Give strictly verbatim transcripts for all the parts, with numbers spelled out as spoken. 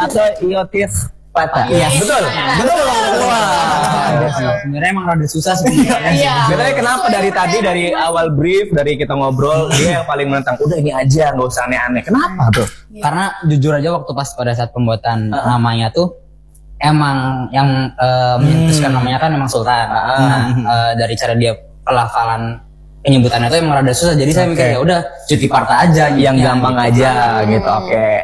atau Iotis Pata. Iya, betul. Betul. Sebenarnya emang rada susah sebenarnya. Iya. Sebenarnya kenapa dari tadi dari awal brief dari kita ngobrol dia yang paling menentang udah ini aja nggak usah aneh-aneh. Kenapa tuh? Karena jujur aja waktu pas pada saat pembuatan uh-huh. namanya tuh emang yang uh, menyetuskan hmm. namanya kan emang Sultan. Uh-huh. Nah uh, dari cara dia pelafalan penyebutannya itu emang rada susah. Jadi okay. saya mikir ya udah cuti Parta aja yang gitu, gampang gitu. aja gitu. Oke. Okay.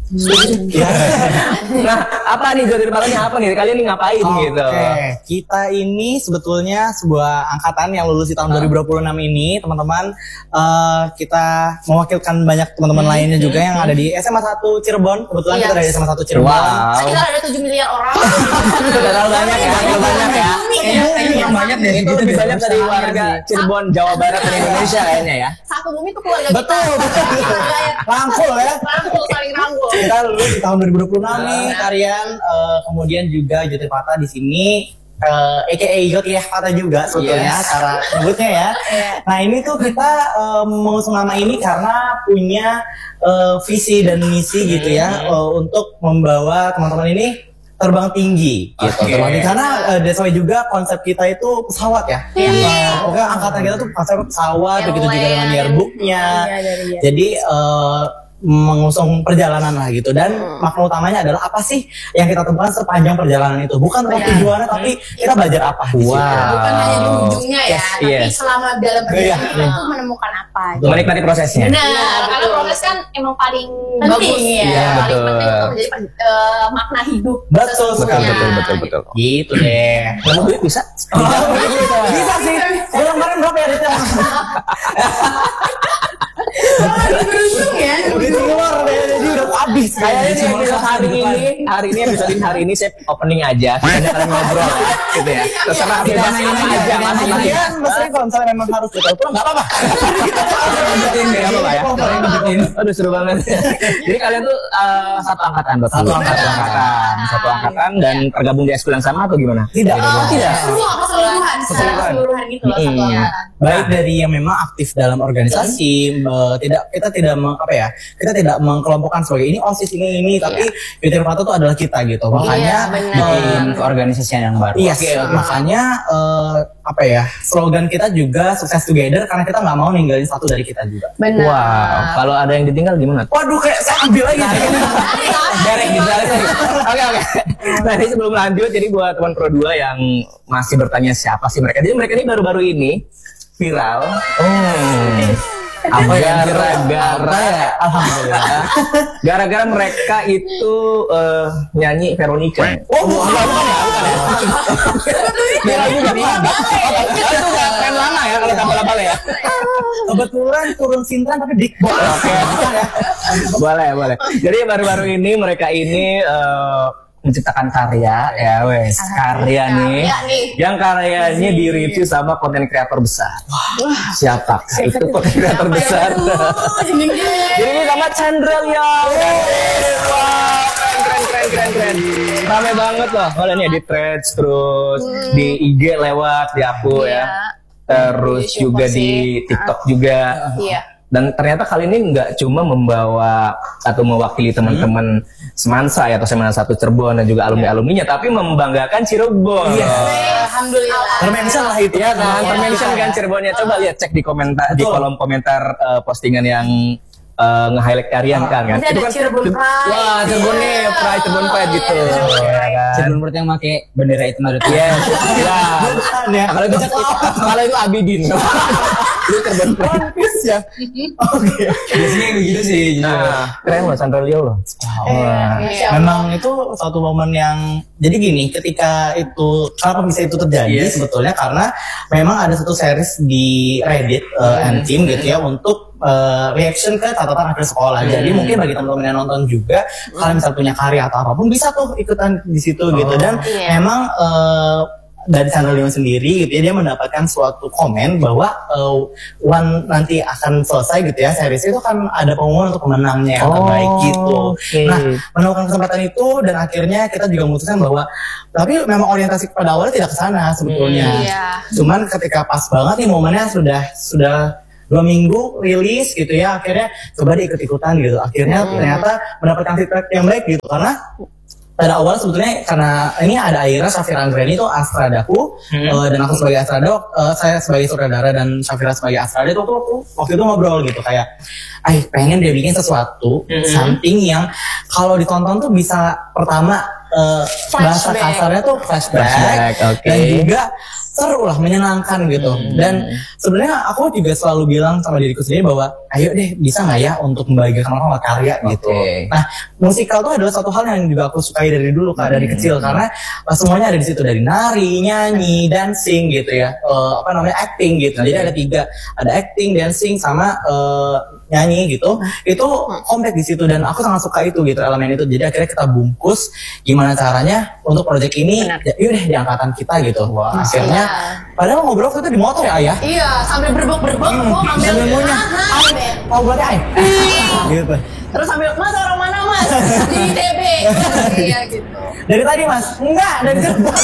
Nah, apa nih jodoh parahnya apa nih? Kalian ini ngapain oh, gitu? Oke, okay. Kita ini sebetulnya sebuah angkatan yang lulus di tahun uh. dua ribu dua puluh enam ini, teman-teman. Uh, kita mewakilkan banyak teman-teman hmm. lainnya juga hmm. yang ada di S M A satu Cirebon. Kebetulan yes. kita dari S M A satu Cirebon. Wow. Sekitar ada tujuh miliar orang. Terlalu banyak ya, terlalu banyak ya. Ini yang banyak deh. Itu lebih banyak dari warga Cirebon, Jawa Barat dan Indonesia kayaknya ya. Satu bumi itu keluarga kita. Betul, betul. Rangkul ya. Rangkul, saling rangkul. Kita lulus di tahun dua ribu dua puluh enam nih, Karian. Uh, kemudian juga Jotir Pata di sini, uh, A K A Jotir Pata juga sebetulnya yes. cara sebutnya ya. Nah ini tuh kita uh, mengusung nama ini karena punya uh, visi dan misi gitu ya uh, untuk membawa teman-teman ini terbang tinggi gitu. Okay. Terbang tinggi. Karena uh, that's why juga konsep kita itu pesawat ya. Iya. Yeah. Uh, pokoknya angkatan kita tuh konsep pesawat, yeah, begitu juga dengan yearbooknya. Yeah, Jadi uh, mengusung perjalanan lah gitu dan hmm. makna utamanya adalah apa sih yang kita temukan sepanjang perjalanan itu, bukan tentang tujuannya tapi kita belajar apa wow. di situ. Bukan hanya di ujungnya ya, yes, tapi yes. selama dalam perjalanan yeah. itu menemukan apa gitu. Menikmati prosesnya. Benar, ya, karena proses kan emang paling bagus ya, ya paling betul. penting untuk menjadi uh, makna hidup. Betul sekali, betul betul betul. Gitu deh. Kamu duit bisa? Bisa, bisa sih. Bulan kemarin berapa ya duitnya? Beruntung ya. Udah keluar deh, jadi udah habis. Kayaknya sih episode hari ini, hari ini episode hari ini saya opening aja, kita kalian ngobrol ya, gitu ya. Terserah bebas apa aja, masing-masing. Iya, maksudnya kalau misalnya memang harus betul pulang, nggak apa-apa. Lanjutin nggak apa-apa ya. Aduh seru banget. Jadi kalian tuh uh, satu angkatan, betul? Satu angkatan, satu angkatan, satu angkatan dan tergabung di ekskul yang sama atau gimana? Tidak, tidak. Semua keseluruhan, keseluruhan gitu loh satu angkatan. Baik dari yang memang aktif dalam organisasi, uh, tidak kita tidak meng, apa ya kita tidak mengkelompokkan sebagai ini osis ini ini tapi Jotir Pata itu adalah kita gitu, makanya bikin uh, keorganisasian yang baru. Iya, yes, okay, okay. makanya uh, apa ya slogan kita juga sukses together karena kita nggak mau ninggalin satu dari kita juga. Benar. Wow, kalau ada yang ditinggal gimana? Waduh, kayak saya ambil aja. Derek gitu. Oke oke. Nah ini sebelum lanjut, jadi buat teman Pro dua yang masih bertanya siapa sih mereka, jadi mereka ini baru-baru ini viral. Oh. Apa gara-gara alhamdulillah gara-gara mereka itu uh, nyanyi Veronica. Oh bukan bukan ya, bukan ya. Bela juga bukan. Itu nggak keren lama ya kalau tambah bala ya. Kebetulan turun sintran tapi dik. Oke. Boleh boleh. Jadi baru-baru ini mereka ini uh, menciptakan karya ya wes karya nih, nih yang karyanya di review sama konten kreator besar. Wah, siapa itu konten kreator besar? Jadi ini sama Chandra ya. Wah, keren keren keren keren. Rame banget loh. Kalian ya di threads terus hmm. di I G lewat di aku ya. Terus di juga di TikTok juga. Iya. Dan ternyata kali ini nggak cuma membawa atau mewakili teman-teman hmm. Semansa ya atau Semansa satu Cirebon dan juga alumni-alumninya, tapi membanggakan Cirebon. Iya. Alhamdulillah. Termention lah itu ya kan, termention kan Cirebonnya. Coba lihat cek di komentar, di kolom komentar uh, postingan yang uh, nge-highlight Karian kan kan. Itu kan Cirebon Pride. Wah, Cirebon nih, Pride, Cirebon Pride gitu. Cirebon Pride yang pakai bendera itu menurut dia. Ya. Kalau itu kalau itu Abidin. Itu Cirebon Pride ya. Oke. Biasanya begitu sih. Nah, keren loh Chandra Leo loh. Memang itu suatu momen yang jadi gini, ketika itu kenapa bisa itu terjadi sebetulnya karena memang ada satu series di Reddit uh, and team gitu ya untuk uh, reaction ke catatan akhir sekolah. Hmm. Jadi mungkin bagi teman-teman yang nonton juga, hmm. kalian misal punya karya atau apapun bisa tuh ikutan di situ oh, gitu. Dan yeah. memang uh, dari Chandra Leo sendiri gitu ya, dia mendapatkan suatu komen bahwa uh, one nanti akan selesai gitu ya series itu kan ada pengumuman untuk pemenangnya yang terbaik oh, gitu. Okay. Nah menemukan kesempatan itu dan akhirnya kita juga memutuskan bahwa tapi memang orientasi pada awalnya tidak ke sana sebetulnya. Hmm, yeah. Cuman ketika pas banget nih momennya sudah sudah dua minggu rilis gitu ya, akhirnya coba diikut-ikutan gitu. Akhirnya hmm. ternyata mendapatkan feedback yang baik gitu karena pada awal sebetulnya karena ini ada Aira, Syafira Anggreni itu Astradaku, hmm. uh, dan aku sebagai Astrada, uh, saya sebagai sutradara dan Syafira sebagai Astrada itu waktu, waktu, waktu itu ngobrol gitu kayak, ay pengen dia bikin sesuatu, hmm. something yang kalau ditonton tuh bisa pertama uh, bahasa kasarnya tuh flashback, flashback okay. dan juga seru lah, menyenangkan gitu. Hmm. Dan sebenarnya aku juga selalu bilang sama diriku sendiri bahwa ayo deh bisa nggak ya untuk membagikan orang karya gitu. Okay. Nah musikal tuh adalah satu hal yang juga aku sukai dari dulu kak, hmm. dari kecil karena uh, semuanya ada di situ, dari nari, nyanyi, dancing gitu ya, uh, apa namanya acting gitu. Jadi ada tiga, ada acting, dancing sama uh, nyanyi gitu. Itu komplek di situ dan aku sangat suka itu gitu, elemen itu. Jadi akhirnya kita bungkus gimana caranya untuk proyek ini. Ya, yuk deh di angkatan kita gitu. Wah, akhirnya padahal ngobrol itu di motor ya ayah. Iya, sambil berbek-berbek hmm. mau ngambil semuanya. Mau buat ayah. Gitu. Terus sambil mas orang mana mas di I T B. Iya gitu. Dari tadi mas? Enggak, dari gerbang.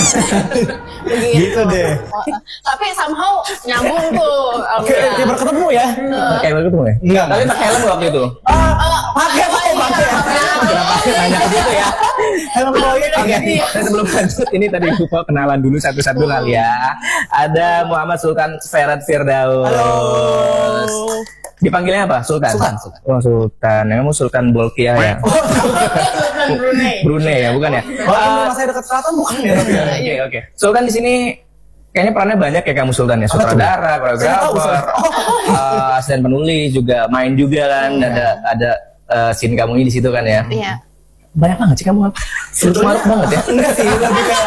Gitu deh. Tapi somehow nyambung tuh. Kayak kayak berketemu ya? Kayak baru ketemu ya? Enggak. Tapi pakai helm waktu itu. Pakai pakai pakai. Kenapa banyak gitu ya? Helm proyek. Oke. Dan sebelum lanjut ini tadi lupa kenalan dulu satu-satu kali ya. Ada Muhammad Sultan Ferhat Firdaus. Halo. Dipanggilnya apa? Sultan. Sultan. Sultan. Oh Sultan. Kamu Sultan Bolkiah ya? Sultan Brunei. Brunei ya, bukan ya? Oh, uh, saya dekat selatan bukan ya? Oke oke. Sultan di sini kayaknya perannya banyak ya kamu Sultan ya, sutradara, koreografer, uh, asisten penulis juga, main juga kan, yeah. ada ada uh, scene kamu di situ kan ya? Iya. Banyak banget sih kamu. Sebetulnya banget ya? Enggak sih, lebih kayak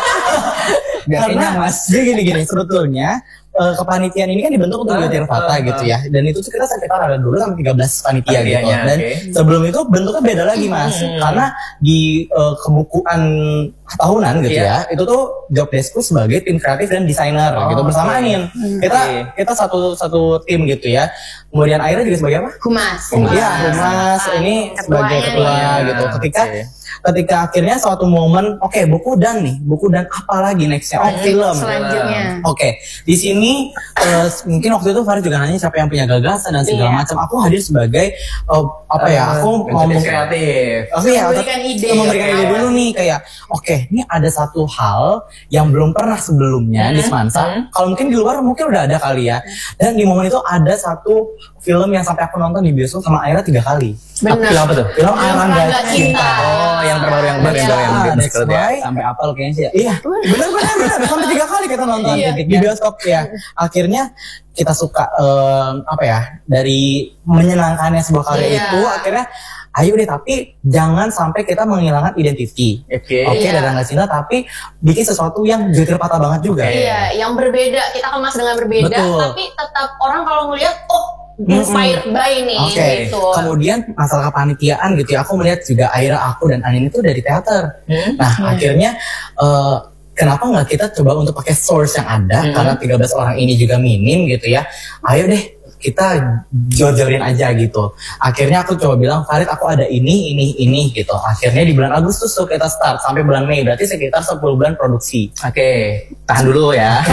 karena mas, jadi gini-gini sebetulnya. Uh, kepanitiaan ini kan dibentuk untuk Yotir Fata gitu ya, dan itu tuh kita sekitar ada dulu sampai tiga belas panitia gitu, dan okay. sebelum itu bentuknya beda lagi mas, hmm. karena di uh, kebukuan tahunan gitu yeah. ya, itu tuh job deskku sebagai tim kreatif dan desainer oh, gitu bersama okay. Anin, kita okay. kita satu satu tim gitu ya, kemudian Aira juga sebagai apa? Humas. Iya humas, ini sebagai ketua ya. Gitu, ketika okay. ketika akhirnya suatu momen, oke okay, buku dan nih, buku dan apa lagi nextnya? Oh film. Selanjutnya. Oke, okay. Di sini uh, mungkin waktu itu Farid juga nanya siapa yang punya gagasan dan segala yeah. macam. Aku hadir sebagai uh, apa ya? Aku uh, ngomong kreatif. Oke okay, ya, memberikan ide. Memberikan ide dulu nih kayak, oke, okay, ini ada satu hal yang belum pernah sebelumnya mm-hmm. di Semansa. Mm-hmm. Kalau mungkin di luar mungkin udah ada kali ya. Dan di momen itu ada satu film yang sampai aku nonton di bioskop sama Aira tiga kali. Benar. Film apa tuh? Film Arangga Cinta. Oh, yang terbaru yang baru yang baru yang baru yang ya. Sampai apal kayaknya sih. Iya. Benar benar benar. Sampai tiga kali kita nonton iya. di bioskop ya. Akhirnya kita suka um, apa ya? Dari menyenangkannya sebuah karya iya. itu akhirnya ayo deh, tapi jangan sampai kita menghilangkan identiti. Oke. Okay. Oke, okay, iya. Arangga Cinta tapi bikin sesuatu yang Yotir Fata banget juga. Iya, yang berbeda. Kita kemas dengan berbeda, betul. Tapi tetap orang kalau ngelihat oh inspired mm-hmm. by nih okay. gitu. Kemudian masalah kepanitiaan gitu ya, aku melihat juga Aira, aku dan Anin itu dari teater. Hmm? Nah hmm. akhirnya uh, kenapa nggak kita coba untuk pakai source yang ada hmm. karena tiga belas orang ini juga minim gitu ya. Ayo deh kita jor-jorin aja gitu. Akhirnya aku coba bilang, Farid aku ada ini, ini, ini gitu. Akhirnya di bulan Agustus tuh kita start sampai bulan Mei, berarti sekitar sepuluh bulan produksi. Oke, okay. Tahan dulu ya.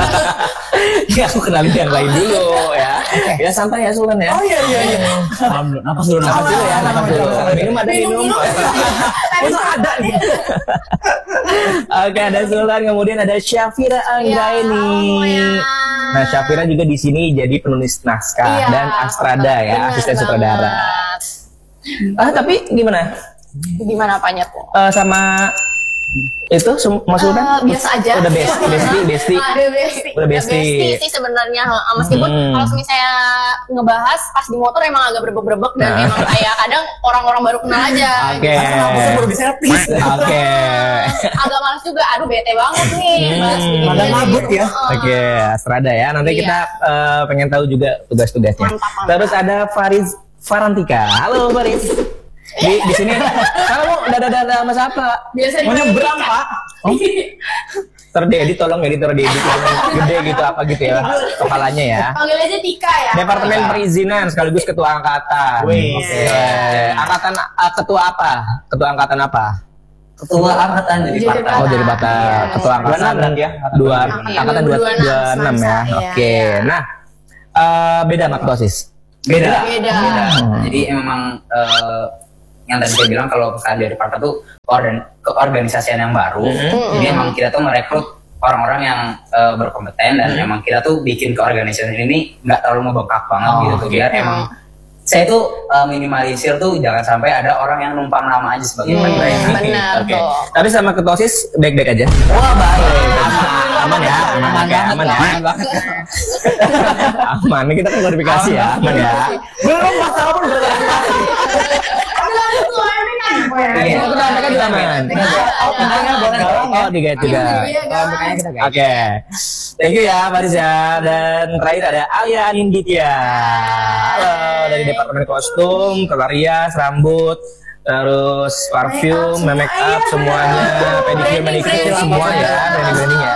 Ya aku kenalin yang lain dulu ya. Okay. Ya santai ya Sultan ya. Oh iya iya iya. Napas dulu, napas dulu ya, napas dulu. Minum ada minum. Masa ada nih. Oke, ada Sultan, kemudian ada Syafira Anggraeni. Ya, nah, Syafira juga di sini jadi penulis naskah iya, dan Astrada ya, asisten sutradara. Ah, tapi gimana? Gimana apanya tuh? Uh, sama itu Mas Sultan? Uh, biasa aja. Udah besti, besti, besti. Udah besti. Udah besti. Besti sih sebenarnya. Meskipun hmm. kalau misalnya ngebahas pas di motor emang agak berebek-berebek dan nah. emang kayak kadang orang-orang baru kenal aja. Oke. Okay. Gitu. Aku baru bisa Oke. Okay. Agak malas juga. Aduh bete banget nih. Hmm. Padahal mabut ya. Oke, okay. Astrada ya. Nanti iya. kita uh, pengen tahu juga tugas-tugasnya. Mantap, mantap. Terus ada Fariz Farantika. Halo Fariz. Di di sini kamu udah ada sama siapa? Biasanya mau nyebrang Pak. Oh. Terdedi tolong ya, terdedi gede gitu apa gitu ya kepalanya ya. Panggil aja Tika ya. Departemen Perizinan sekaligus ketua angkatan. Wih. Oke. Okay. Angkatan uh, ketua apa? Ketua angkatan apa? Ketua angkatan jadi Pata. Oh jadi Pata. Ketua angkatan ya. Dua angkatan dua dua enam ya. Oke. Nah uh, beda sama ketua OSIS. Beda. Beda. Beda. Jadi emang uh, yang tadi saya bilang kalau misalnya dari partner tuh keorgan- keorganisasian yang baru, mm-hmm. jadi emang kita tuh merekrut orang-orang yang uh, berkompeten dan mm-hmm. emang kita tuh bikin keorganisasian ini nggak terlalu membengkak banget oh, gitu tuh biar okay. emang saya tuh uh, minimalisir tuh jangan sampai ada orang yang numpang nama aja sebagai hmm, partner. Benar Oke. tuh. Tapi sama ketua OSIS baik-baik aja. Wah baik. Aman ya, aman, aman, ya, aman ya. Aman, ini kita kan klarifikasi ya, aman ya. Belum masalah pun udah klarifikasi. Iya, kita mereka juga aman. Oh, pintunya buat galang ya. Oh, digait juga. Oke. Thank you ya, Pak Riza. Dan terakhir ada Alia Aninditya. Halo, dari Departemen Kostum, Kelarias, Rambut, terus parfum, make up, semuanya, pedicure, manicure, semua ya, branding-branding ya.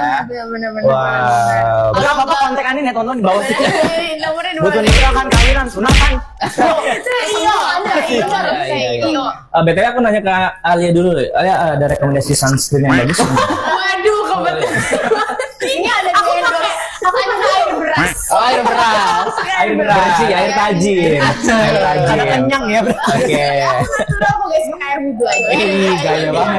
Wow. Gak apa-apa kontak Anin ya teman-teman di bawah situ. Nomornya dua. Butuh nikah kan, kawinan, sunatan. Iya, iya. B T W aku nanya ke Alia dulu. Alia ada rekomendasi sunscreen yang bagus? Waduh, kebetulan. Ini ada di endorse. Apa itu air beras? Oh, air beras. Air beras, bersih, air tajin. Air tajin. Ada kenyang ya. Oke. Sudah aku guys pakai air wudhu aja. Ih, gaya banget.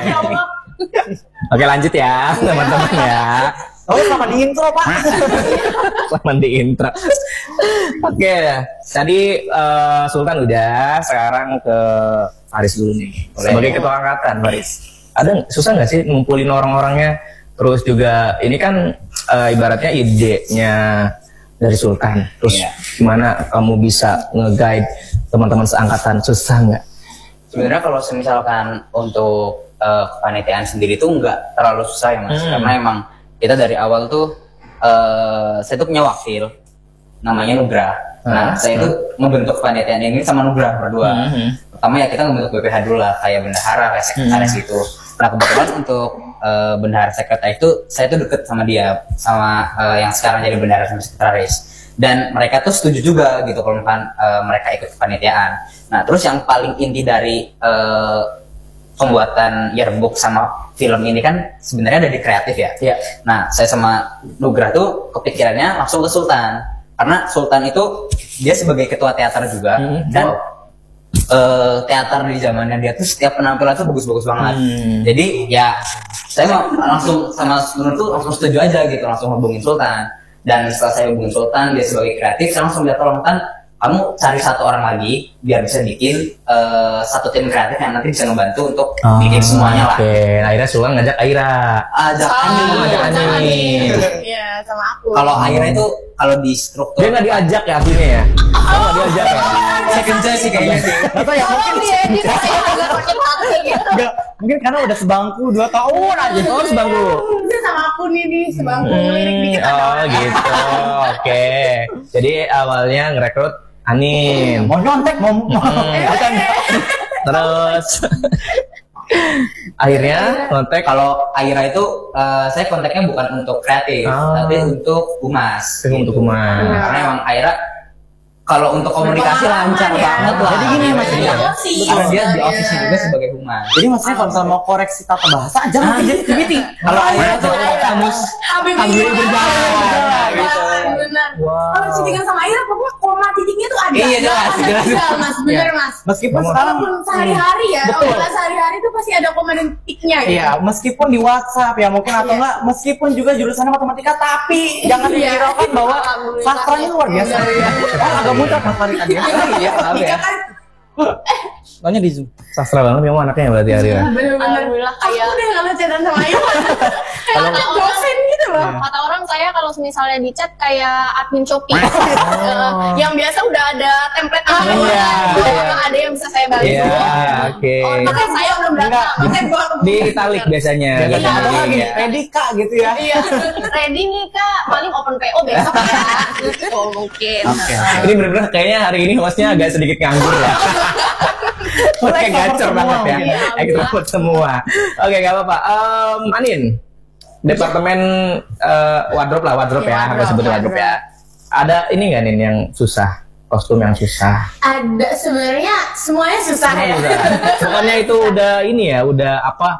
Oke, lanjut ya, teman-teman ya. Oh, sama di intro, Pak. Selamat di intro. Oke, tadi uh, Sultan udah, sekarang ke Faris dulu nih. Sebagai ketua angkatan, Faris. Ada susah nggak sih ngumpulin orang-orangnya? Terus juga ini kan uh, ibaratnya idenya dari Sultan. Terus yeah. gimana kamu bisa nge-guide teman-teman seangkatan? Susah nggak? Sebenarnya kalau misalkan untuk uh, kepanitiaan sendiri tuh nggak terlalu susah ya mas, hmm. karena emang kita dari awal tuh uh, saya tuh punya wakil namanya Nugrah. Nah, hmm. saya tuh membentuk kepanitiaan ini sama Nugrah berdua. Hmm. Pertama ya kita membentuk B P H dulu lah, kayak bendahara, kayak sekretaris hmm. gitu. Nah kebetulan untuk uh, bendahara sekretaris itu saya tuh deket sama dia, sama uh, yang sekarang jadi bendahara sama sekretaris. Dan mereka tuh setuju juga gitu kalau misalkan uh, mereka ikut kepanitiaan. Nah terus yang paling inti dari uh, pembuatan yearbook sama film ini kan sebenarnya dari kreatif ya. Iya. Nah saya sama Nugrah tuh kepikirannya langsung ke Sultan, karena Sultan itu dia sebagai ketua teater juga hmm. dan uh, teater di zamannya dia tuh setiap penampilan tuh bagus-bagus banget. Hmm. Jadi ya saya mau langsung sama Nur tuh langsung setuju aja gitu, langsung hubungin Sultan. Dan setelah saya hubungin Sultan, dia sebagai kreatif, saya langsung bilang tolong Tan, kamu cari satu orang lagi biar bisa bikin uh, satu tim kreatif yang nanti bisa ngebantu untuk oh, bikin semuanya lah. Oke, okay. Akhirnya Sultan ngajak Aira. Ajak oh, Ani, ngajak Ani. Iya, sama aku. Kalau Aira itu kalau di struktur dia nggak diajak ya aslinya ya? Oh, nggak diajak ya? Second choice sih kayaknya sih. Atau ya mungkin dia dia kayak agak sakit hati gitu. Enggak, mungkin karena udah sebangku dua tahun aja. Oh, sebangku. Dia sama aku nih di sebangku ngelirik dikit. Oh, gitu. Oke. Jadi awalnya ngerekrut Anin. Mau nyontek, mau mau. Bukan. Terus akhirnya kontak. Kalau Aira itu uh, saya kontaknya bukan untuk kreatif, ah. tapi untuk humas. Gitu. Untuk humas. Karena emang Aira kalau untuk komunikasi lancar ya. banget lah. Jadi gini mas, dia, karena dia di office juga sebagai humas. Jadi maksudnya kalau misalnya mau koreksi tata bahasa, jangan kerja di meeting. Kalau Aira tuh kamus ambil berjalan gitu. Benar. Kalau chattingan sama Aira pokoknya koma titiknya tuh ada. Iya jelas, jelas. Mas, bener mas. Meskipun sekarang sehari-hari ya, obrolan sehari-hari tuh pasti ada koma dan titiknya gitu. Iya, meskipun di WhatsApp ya mungkin atau enggak, meskipun juga jurusannya matematika, tapi jangan dihiraukan bahwa sastranya luar biasa. Agak mudah matematika dia. Iya, Tika kan soalnya di Zoom. Sastra banget memang anaknya berarti Aria. Alhamdulillah kayak aku udah nggak ngecatan sama Ayu. Kayak dosen gitu loh. Kata orang saya kalau misalnya di chat kayak admin Shopee. Yang biasa udah ada template apa nggak ada yang bisa saya bantu. Iya, oke. Makanya saya belum datang. Di italik biasanya. Ready kak gitu ya. Iya. Ready nih kak, paling open P O besok ya. Oh mungkin. Ini benar-benar kayaknya hari ini hostnya agak sedikit nganggur ya. Oke, gacor banget ya. Ekstrovert semua. Oke, gak apa-apa. Um, Anin, departemen uh, wardrobe lah, wardrobe ya, harus sebut wardrobe ya. Ada ini nggak Nin yang susah? Kostum yang susah? Ada, sebenarnya semuanya susah ya. Pokoknya itu udah ini ya, udah apa?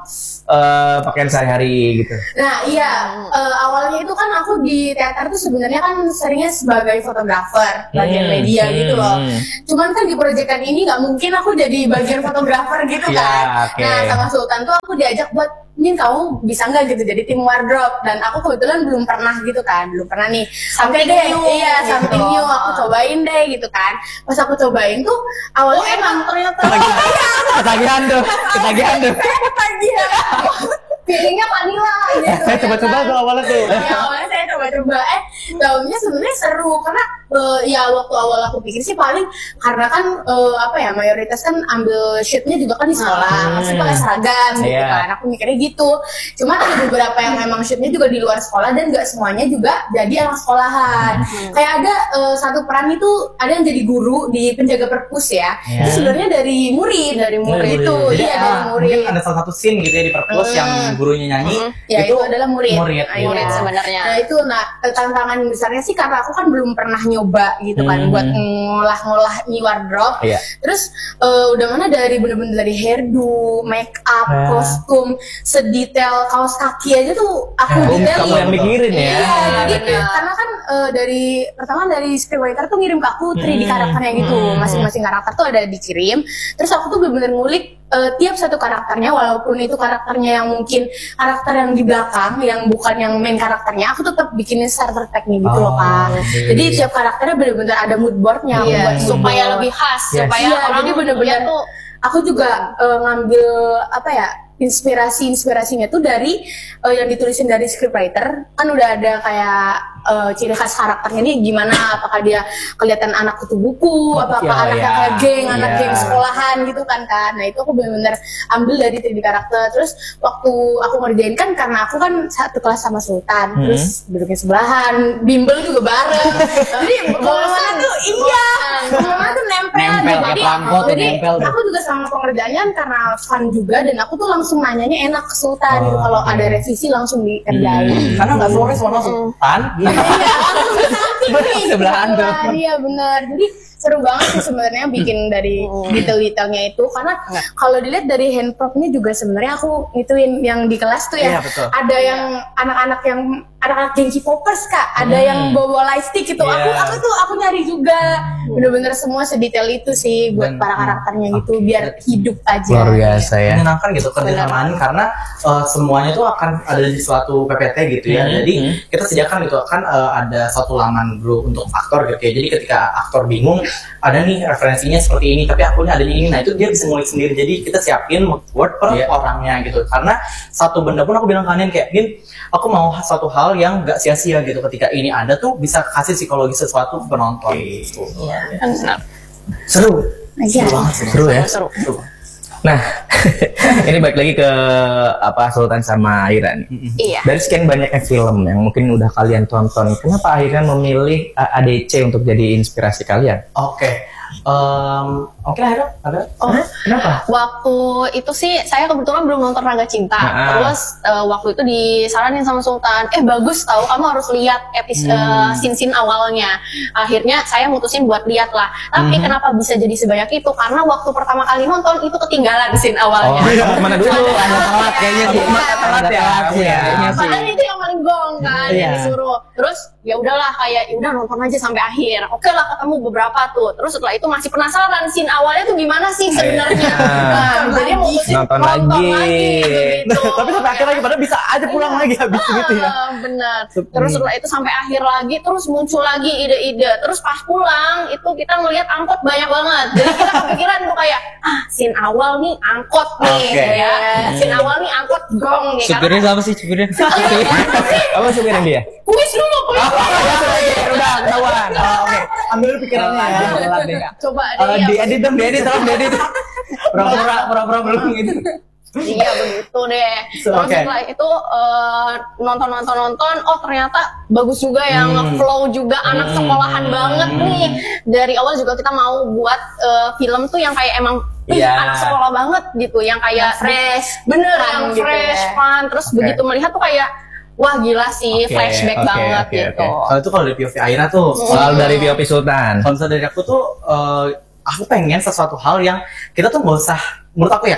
uh, pakaian sehari-hari gitu? Nah iya, uh, awalnya itu kan aku di teater tuh sebenarnya kan seringnya sebagai fotografer, bagian Hmm, media hmm, gitu loh. hmm. Cuman kan di proyekan ini nggak mungkin aku jadi bagian fotografer gitu Ya, kan. oke. Nah sama Sultan tuh aku diajak buat, Min kamu bisa nggak gitu jadi tim wardrobe, dan aku kebetulan belum pernah gitu kan, belum pernah nih. Sampai Something deh, new, iya gitu. something new, aku cobain deh gitu kan. Pas aku cobain tuh awalnya Oh, emang ternyata. Ketagihan tuh, ketagihan tuh. ketagihan. Feelingnya vanilla gitu. Saya coba-coba tuh awalnya tuh. Ya awalnya saya coba-coba, eh daunnya sebenarnya seru karena eh, ya waktu awal aku pikir sih paling karena kan eh, apa ya mayoritas kan ambil shootnya juga kan di sekolah, Hmm. pasti pakai seragam gitu Iya. kan. Aku mikirnya gitu. Cuma ada beberapa yang memang shootnya juga di luar sekolah dan nggak semuanya juga jadi anak sekolahan. Kayak ada eh, satu peran itu ada yang jadi guru di penjaga perpus ya. Iya. Itu sebenarnya dari murid, dari murid itu, Jadi, iya ah, dari murid. mungkin ada salah satu scene gitu ya di perpus yang gurunya nyanyi. Ya itu, adalah murid. Murid, Iya. Murid sebenarnya. Nah itu nah tantangan besarnya sih karena aku kan belum pernah nyoba gitu kan Hmm. buat ngolah-ngolah mie wardrobe. Iya. Terus eh, udah mana dari bener-bener dari hairdo, make up, Ah. kostum, sedetail kaos kaki aja tuh aku Ah, detailin. kamu yang mikirin ya? Iya, jadi benar. karena kan eh, dari pertama dari scriptwriter tuh ngirim ke aku tiga D karakternya gitu, masing-masing karakter tuh ada dikirim. Terus aku tuh bener-bener ngulik eh, tiap satu karakternya, walaupun itu karakternya yang mungkin karakter yang di belakang, yang bukan yang main karakternya, aku tetap bikinin starter pack-nya gitu loh Oh, kak. oke. Jadi tiap karakternya bener-bener ada mood board-nya, aku Iya, buat supaya symbol. lebih khas, Yes. supaya Iya, orang jadi bener-bener lihat tuh aku juga eh, ngambil apa ya inspirasi-inspirasinya tuh dari eh, yang ditulisin dari scriptwriter. Kan udah ada kayak eh, ciri khas karakternya nih gimana, apakah dia kelihatan anak kutu buku, apakah iya, anaknya iya. kayak geng, anak Iya. geng sekolahan gitu kan kan. Nah itu aku bener-bener ambil dari tiga D karakter. Terus waktu aku ngerjain kan karena aku kan satu kelas sama Sultan, Hmm. terus duduknya sebelahan, bimbel juga bareng. Jadi kemana tuh iya, kemana tuh nempel, Nempel, aja. kayak Jadi, pelangkot tuh, jadi nempel tuh. aku juga sama pengerjaannya karena fun juga, dan aku tuh langsung nanyanya enak ke Sultan gitu. Oh, Kalau oke. ada revisi langsung dikerjain. Karena nggak Flores warna sultan. Sebelahan tuh. Iya benar. Jadi seru banget sih sebenarnya bikin dari detail-detailnya itu, karena kalau dilihat dari handprop-nya juga sebenarnya aku ngituin yang di kelas tuh ya. Iya, betul. Ada yang anak-anak yang anak-anak geng K-popers kak, ada yang bawa lightstick gitu. Aku Iya. aku tuh aku nyari juga bener-bener semua sedetail itu sih buat Dan- para karakternya gitu biar hidup aja. Luar biasa ya. Menyenangkan gitu kerjasamaan karena uh, semuanya itu akan ada di suatu P P T gitu ya. Hmm, Jadi hmm. kita sediakan gitu kan uh, ada satu laman bro untuk aktor gitu ya. Jadi ketika aktor bingung ada nih referensinya seperti ini tapi akunnya ada di ini, nah itu dia bisa ngulik sendiri. Jadi kita siapin word per Iya. orangnya gitu. Karena satu benda pun aku bilang ke Anin kayak Din, aku mau satu hal yang gak sia-sia gitu ketika ini ada tuh bisa kasih psikologi sesuatu ke penonton. Gitu. benar. Seru. Iya. Seru banget sih. Seru ya. Seru. Seru. Nah, ini balik lagi ke apa Sultan sama Aira nih. Iya. Dari sekian banyaknya film yang mungkin udah kalian tonton, kenapa akhirnya memilih uh, A D C untuk jadi inspirasi kalian? Oke. Um, Oke akhirnya ada. Oh. Kenapa? Waktu itu sih saya kebetulan belum nonton Raga Cinta. Nah. Terus eh, waktu itu disaranin sama Sultan, eh bagus tahu kamu harus lihat episode Hmm. scene-scene awalnya. Akhirnya saya mutusin buat lihat lah. Tapi Hmm. kenapa bisa jadi sebanyak itu? Karena waktu pertama kali nonton itu ketinggalan scene awalnya. Oh, mana dulu? Ada telat kayaknya sih. Iya, telat ya. Telat sih Iya. kayaknya sih. Padahal itu yang paling gong kan Iya. yang disuruh. Terus ya udahlah kayak ya udah nonton aja sampai akhir. Oke lah ketemu beberapa tuh. Terus setelah itu masih penasaran scene awalnya tuh gimana sih sebenarnya. Nah, jadi mutusin Nonton lagi. begitu. Tapi sampai akhir lagi padahal bisa aja pulang lagi habis gitu ya. Ah, benar. Terus setelah itu sampai akhir lagi, terus muncul lagi ide-ide. Terus pas pulang itu kita ngelihat angkot banyak banget. Jadi kita kepikiran tuh kayak ah scene awal nih angkot nih Oke. ya. Scene awal nih angkot gong nih. Supirnya siapa sih supirnya? Apa supirin dia? Kuis dulu, kuis Oh, dulu. ya sudah, ya, udah ketahuan. Oh, Oke, ambil pikirannya ya. Telat deh. Coba Eh, deh. ya. diedit dong, diedit, tolong diedit. Pura-pura, pura-pura belum gitu. Iya begitu deh. So, Terus oke. setelah itu eh, nonton-nonton-nonton, oh ternyata bagus juga yang Hmm. flow juga anak sekolahan banget nih. Dari awal juga kita mau buat eh, film tuh yang kayak emang ih, Iya. anak sekolah banget gitu, yang kayak fresh, bener fun yang gitu fresh, ya. fun. Terus Oke. begitu melihat tuh kayak wah gila sih, Oke, flashback oke, banget oke, gitu. oke. Kalau itu kalau dari P O V Aira tuh, Soal dari P O V Sultan. kalau misalnya dari aku tuh, eh, aku pengen sesuatu hal yang kita tuh nggak usah, menurut aku ya kak,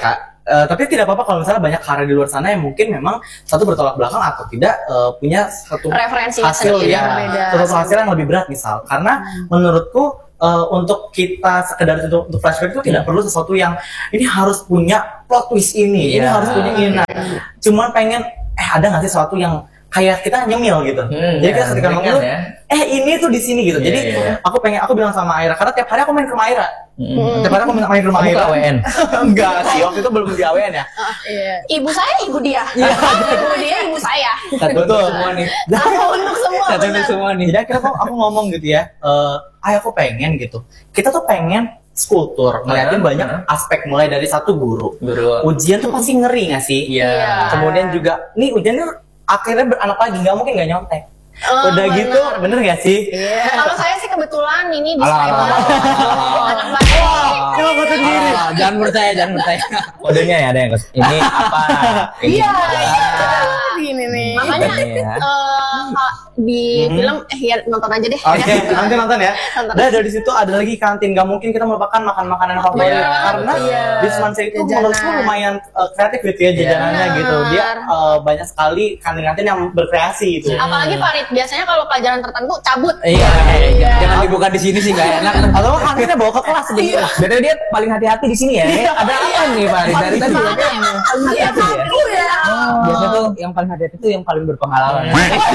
Uh, tapi tidak apa-apa kalau misalnya banyak karya di luar sana yang mungkin memang satu bertolak belakang atau tidak uh, punya satu Referensi hasil sendiri yang yang beda. satu hasil yang lebih berat misal. Karena hmm. menurutku uh, untuk kita sekedar untuk, untuk flashback itu tidak hmm. perlu sesuatu yang ini harus punya plot twist ini, yeah. ini harus punya ini. Nah, cuman pengen eh ada nggak sih sesuatu yang kayak kita nyemil gitu. Hmm, Jadi kita ketika ngomong ya. eh ini tuh di sini gitu. Yeah, Jadi yeah. aku pengen aku bilang sama Aira karena tiap hari aku main ke rumah Aira. Hmm. Tiap hari aku main ke rumah Aira. A W N. Enggak sih, waktu itu belum di A W N ya. Uh, iya. Ibu saya, ibu dia. Ibu dia, ibu saya. Satu untuk semua nih. Satu untuk semua. Satu untuk semua nih. Jadi akhirnya aku, aku ngomong gitu ya. Eh, ayah aku pengen gitu. Kita tuh pengen skulptur, ngeliatin uh, banyak uh. aspek mulai dari satu guru. Guru. Ujian tuh pasti ngeri nggak sih? Iya. Yeah. Kemudian juga, nih ujiannya akhirnya beranak lagi, nggak mungkin nggak nyontek. Oh, udah bener. gitu, bener gak sih? Yeah. Kalau saya sih kebetulan ini di Alah, alah, anak baik. Coba foto sendiri. Ah, jangan percaya, jangan percaya. Kodenya ya ada yang kes- ini apa? Ini Iya, apa? iya. Gini nih. Makanya Iya. eh, di Hmm. film eh ya nonton aja deh. Oke, nanti nonton ya. Nonton. Dan dari situ ada lagi kantin, gak mungkin kita melupakan makan makanan favorit Iya, karena iya. di Semansa itu Jajanan. menurutku lumayan uh, kreatif gitu ya jajanannya Benar. gitu. Dia uh, banyak sekali kantin-kantin yang berkreasi itu. Apalagi Farid biasanya kalau pelajaran tertentu cabut. Iya, jangan dibuka di sini sih nggak enak. Atau kantinnya bawa ke kelas sebenarnya. Berarti dia paling hati-hati di sini ya. Ini ada apa nih Pak? Dari tadi ya. Iya, aku ya. Biasanya tuh yang paling hati-hati tuh yang paling berpengalaman.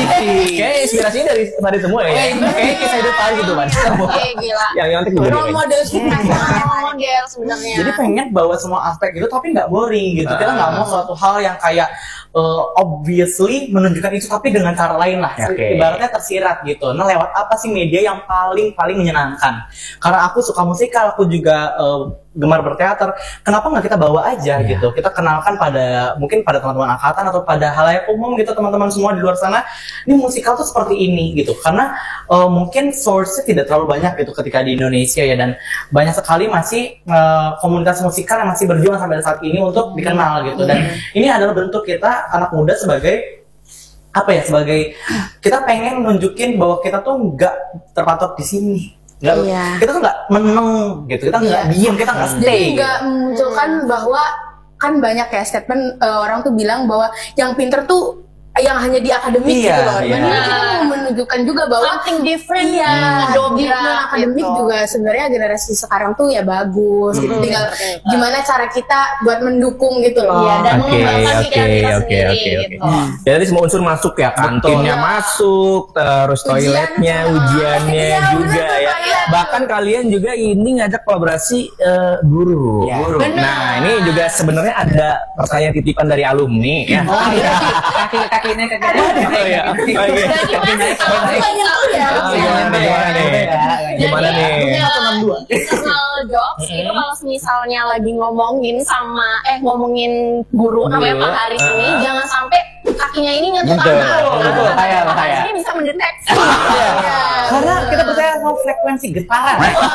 Kayak inspirasinya dari Farid semua ya. Kayak kisah hidup Farid gitu Pak. Oke, gila. Yang nyontek juga. Role model kita, role model sebenarnya. Jadi pengen bawa semua aspek gitu tapi nggak boring gitu. Kita nggak mau suatu hal yang kayak uh, obviously menunjukkan itu tapi dengan cara lain lah. Okay. Ibaratnya tersirat gitu. Nah lewat apa sih media yang paling paling menyenangkan? Karena aku suka musikal, aku juga uh, gemar berteater. Kenapa nggak kita bawa aja yeah. gitu? Kita kenalkan pada mungkin pada teman-teman angkatan atau pada halayak umum gitu teman-teman semua di luar sana. Ini musikal tuh seperti ini gitu. Karena uh, mungkin source-nya tidak terlalu banyak gitu ketika di Indonesia ya dan banyak sekali masih uh, komunitas musikal yang masih berjuang sampai saat ini untuk dikenal gitu. Dan ini adalah bentuk kita anak muda sebagai apa ya sebagai kita pengen nunjukin bahwa kita tuh nggak terpatok di sini. Nggak, Iya. kita tuh nggak meneng gitu, kita nggak Iya. diem, kita nggak Jadi stay. nggak memunculkan bahwa kan banyak ya statement uh, orang tuh bilang bahwa yang pinter tuh yang hanya di akademik Iya, gitu loh. iya. Ini kita mau menunjukkan juga bahwa something different iya, ya, di non akademik gitu. juga sebenarnya generasi sekarang tuh ya bagus gitu. Hmm. Tinggal gimana cara kita buat mendukung gitu loh. Iya, dan Oke, mengembangkan oke, pikiran kita oke, sendiri oke, oke. gitu. Jadi semua unsur masuk ya, kantinnya Betul. masuk, terus toiletnya, Ujian, ujiannya iya, juga bener, ya. kayak- Bahkan kalian juga ini ngajak kolaborasi eh, guru. Ya. Guru. Bener. Nah, ini juga sebenarnya ada pertanyaan titipan dari alumni ya. Oh iya, kaki kakinya kaki. Oh iya. Oke. Dan gimana sih kalau ya. Oh, gimana nih? Gimana nih? Gimana Jadi, nih? ya, internal jokes itu kalau misalnya lagi ngomongin sama eh ngomongin guru namanya Pak Haris ini Uh-huh. jangan sampai kakinya ini nyentuh Nyentuh. tanah. Betul, Karena bahaya, Pak Haris bahaya. ini bisa mendeteksi. Karena kita percaya sama frekuensi getaran.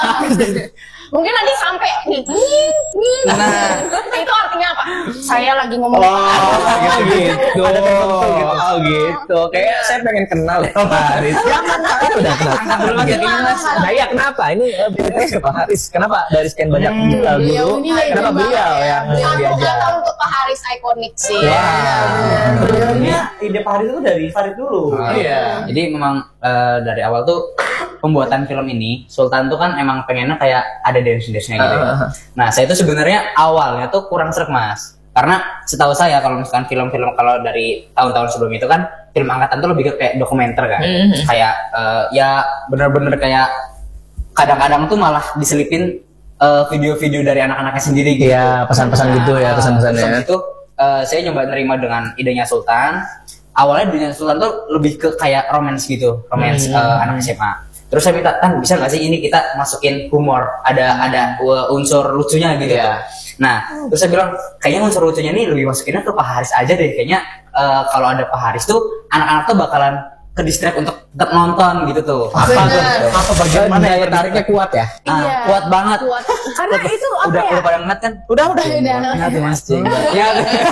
Mungkin nanti sampai nih, nih, nih. Nah. Itu artinya apa? Saya lagi ngomong. Oh, gitu. Oh, gitu. Kayak saya pengen kenal ya Pak Haris. Jangan, saya udah kenal. Belum aja ini Mas. Nah, iya kenapa? Ini eh, beritanya ke Pak Haris. Kenapa dari sekian banyak eh, beliau guru? ini legend Kenapa banget beliau ya. yang Satu diajar? kata untuk Pak Haris ikonik sih. Wah. Sebenarnya ide Pak Haris itu dari Farid dulu. Iya. Jadi memang eh, dari awal tuh pembuatan film ini Sultan tuh kan emang pengennya kayak ada dance-dance-nya gitu. ya. Uh. Nah, saya itu sebenarnya awalnya tuh kurang sreg, Mas. Karena setahu saya kalau misalkan film-film kalau dari tahun-tahun sebelum itu kan film angkatan tuh lebih ke kayak dokumenter kan. Mhm. Kayak eh, ya bener-bener kayak kadang-kadang tuh malah diselipin eh, video-video dari anak-anaknya sendiri gitu. Iya, pesan-pesan gitu ya, Nah, pesan-pesannya. terus habis itu eh, saya nyoba nerima dengan idenya Sultan. Awalnya idenya Sultan tuh lebih ke kayak romance gitu, romance Hmm. eh, anak S M A. Terus saya minta, kan bisa nggak sih ini kita masukin humor, ada ada uh, unsur lucunya gitu. Iya. Nah, terus saya bilang kayaknya unsur lucunya ini lebih masukinnya ke Pak Haris aja deh. Kayaknya eh, kalau ada Pak Haris tuh anak-anak tuh bakalan ke distract untuk tetap nonton gitu tuh. Apa tuh? Bener. Apa bagian mana yang tariknya kuat ya? Ah, Iya. kuat banget. Kuat. Karena itu apa Udah ya? udah pada ngeliat kan? Udah, udah. Udah. Ngeliat tuh Mas Cing. Ya.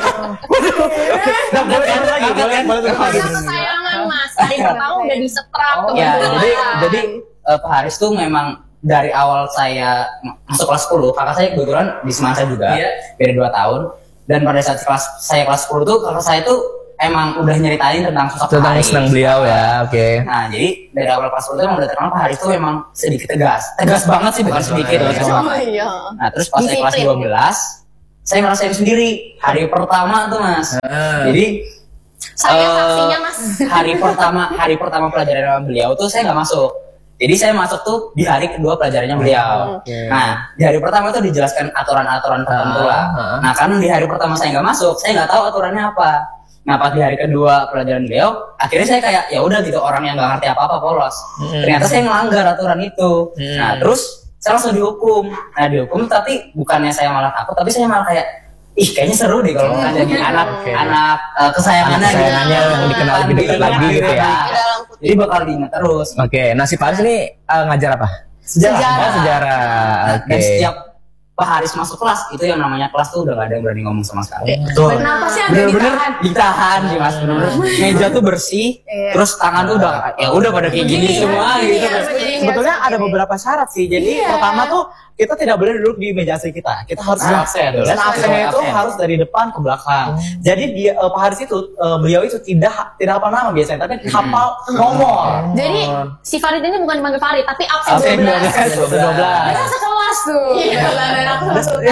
Nah, boleh boleh lagi, boleh boleh boleh lagi. Karena kesayangan Mas. Dari pertama udah disetrap Oh, Ya, kebetulan. jadi jadi eh, Pak Haris tuh memang dari awal saya masuk kelas sepuluh, kakak saya kebetulan di Semansa juga, Iya. beda dua tahun. Dan pada saat kelas saya kelas sepuluh tuh kakak saya tuh emang udah nyeritain tentang sosok Pak Tentang Haris. senang beliau ya, oke. Nah jadi dari awal kelas sepuluh tuh emang udah terkenal Pak Haris tuh emang sedikit tegas, tegas banget sih bukan sedikit. banget, tegas ya. banget. iya. Nah terus pas saya kelas Disiplin. dua belas saya ngerasain sendiri hari pertama tuh mas. Jadi Saya eh, saksinya mas. hari pertama hari pertama pelajaran sama beliau tuh saya nggak masuk. Jadi saya masuk tuh di hari kedua pelajarannya beliau. Nah di hari pertama tuh dijelaskan aturan-aturan tertentu lah. Nah karena di hari pertama saya nggak masuk, saya nggak tahu aturannya apa. Nah pas di hari kedua pelajaran beliau, akhirnya saya kayak ya udah gitu orang yang nggak ngerti apa-apa polos. Ternyata saya melanggar aturan itu. Nah terus saya langsung dihukum. Nah dihukum tapi bukannya saya malah takut, tapi saya malah kayak ih kayaknya seru deh kalau nggak jadi anak anak uh, kesayangannya, Anak kesayangannya yang dikenal lebih dekat lagi gitu ya. Jadi bakal diingat terus. Oke, nah si Pak Haris ini eh, ngajar apa? Sejarah. Oh, sejarah. Nah, Oke. Dan setiap Pak Haris masuk kelas itu yang namanya kelas tuh udah gak ada yang berani ngomong sama sekali. Betul. Kenapa sih ada Bener-bener ditahan? ditahan sih mas, bener-bener meja tuh bersih, terus tangan tuh udah ya udah pada kayak gini semua gitu. Sebetulnya ada beberapa syarat sih. Jadi pertama tuh kita tidak boleh duduk di meja asli kita. Kita harus di absen. Dan absennya itu harus dari depan ke belakang. Jadi dia uh, Pak Haris itu uh, beliau itu tidak tidak hafal nama biasanya, tapi hafal nomor. Jadi si Farid ini bukan dipanggil Farid, tapi absen Absen dua belas. dua belas. Mereka sekelas tuh. Iya, dan aku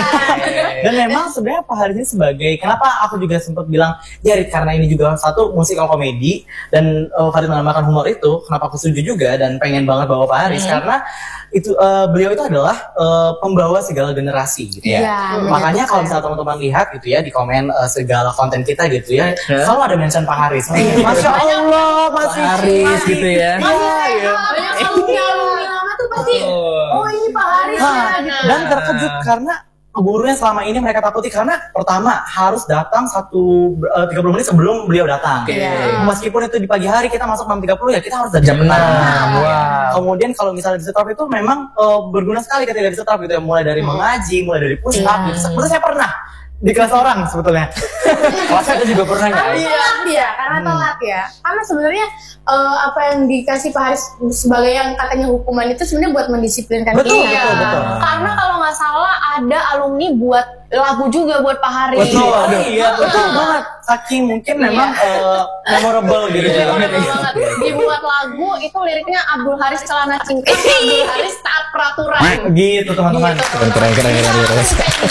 Dan memang sebenarnya Pak Haris ini sebagai kenapa aku juga sempat bilang ya karena ini juga satu musikal komedi dan uh, Farid menambahkan humor itu, kenapa aku setuju juga dan pengen banget bawa Pak Haris karena itu uh, beliau itu adalah uh, pembawa segala generasi gitu ya. Iya, Makanya kalau misalnya teman-teman lihat gitu ya di komen uh, segala konten kita gitu ya, selalu ada mention Pak Haris. Masya Allah masih Haris gitu ya. Iya, iya. Banyak alumni-alumni lama tuh pasti, oh ini Pak Haris ya. Nah, gitu. dan terkejut karena guru yang selama ini mereka takuti karena pertama harus datang satu uh, tiga puluh menit sebelum beliau datang. Meskipun itu di pagi hari kita masuk enam tiga puluh ya kita harus jam enam. Wow. Kemudian kalau misalnya di setrap itu memang uh, berguna sekali ketika di setrap gitu ya, mulai dari mengaji, mulai dari push up gitu. Sebetulnya saya pernah di kelas orang sebetulnya. Kelas saya juga pernah ya. Karena telat ya, karena telat ya. Karena sebenarnya eh, apa yang dikasih Pak Haris sebagai yang katanya hukuman itu sebenarnya buat mendisiplinkan Betul, kita. betul, betul. Karena kalau nggak salah ada alumni buat lagu juga buat Pak Haris. Betul, iya betul banget. Saking mungkin memang uh, memorable gitu ya. Iya, betul banget. Dibuat lagu itu liriknya Abdul Haris celana cingkrang, Abdul Haris taat peraturan. Gitu teman-teman. Keren keren keren keren. keren.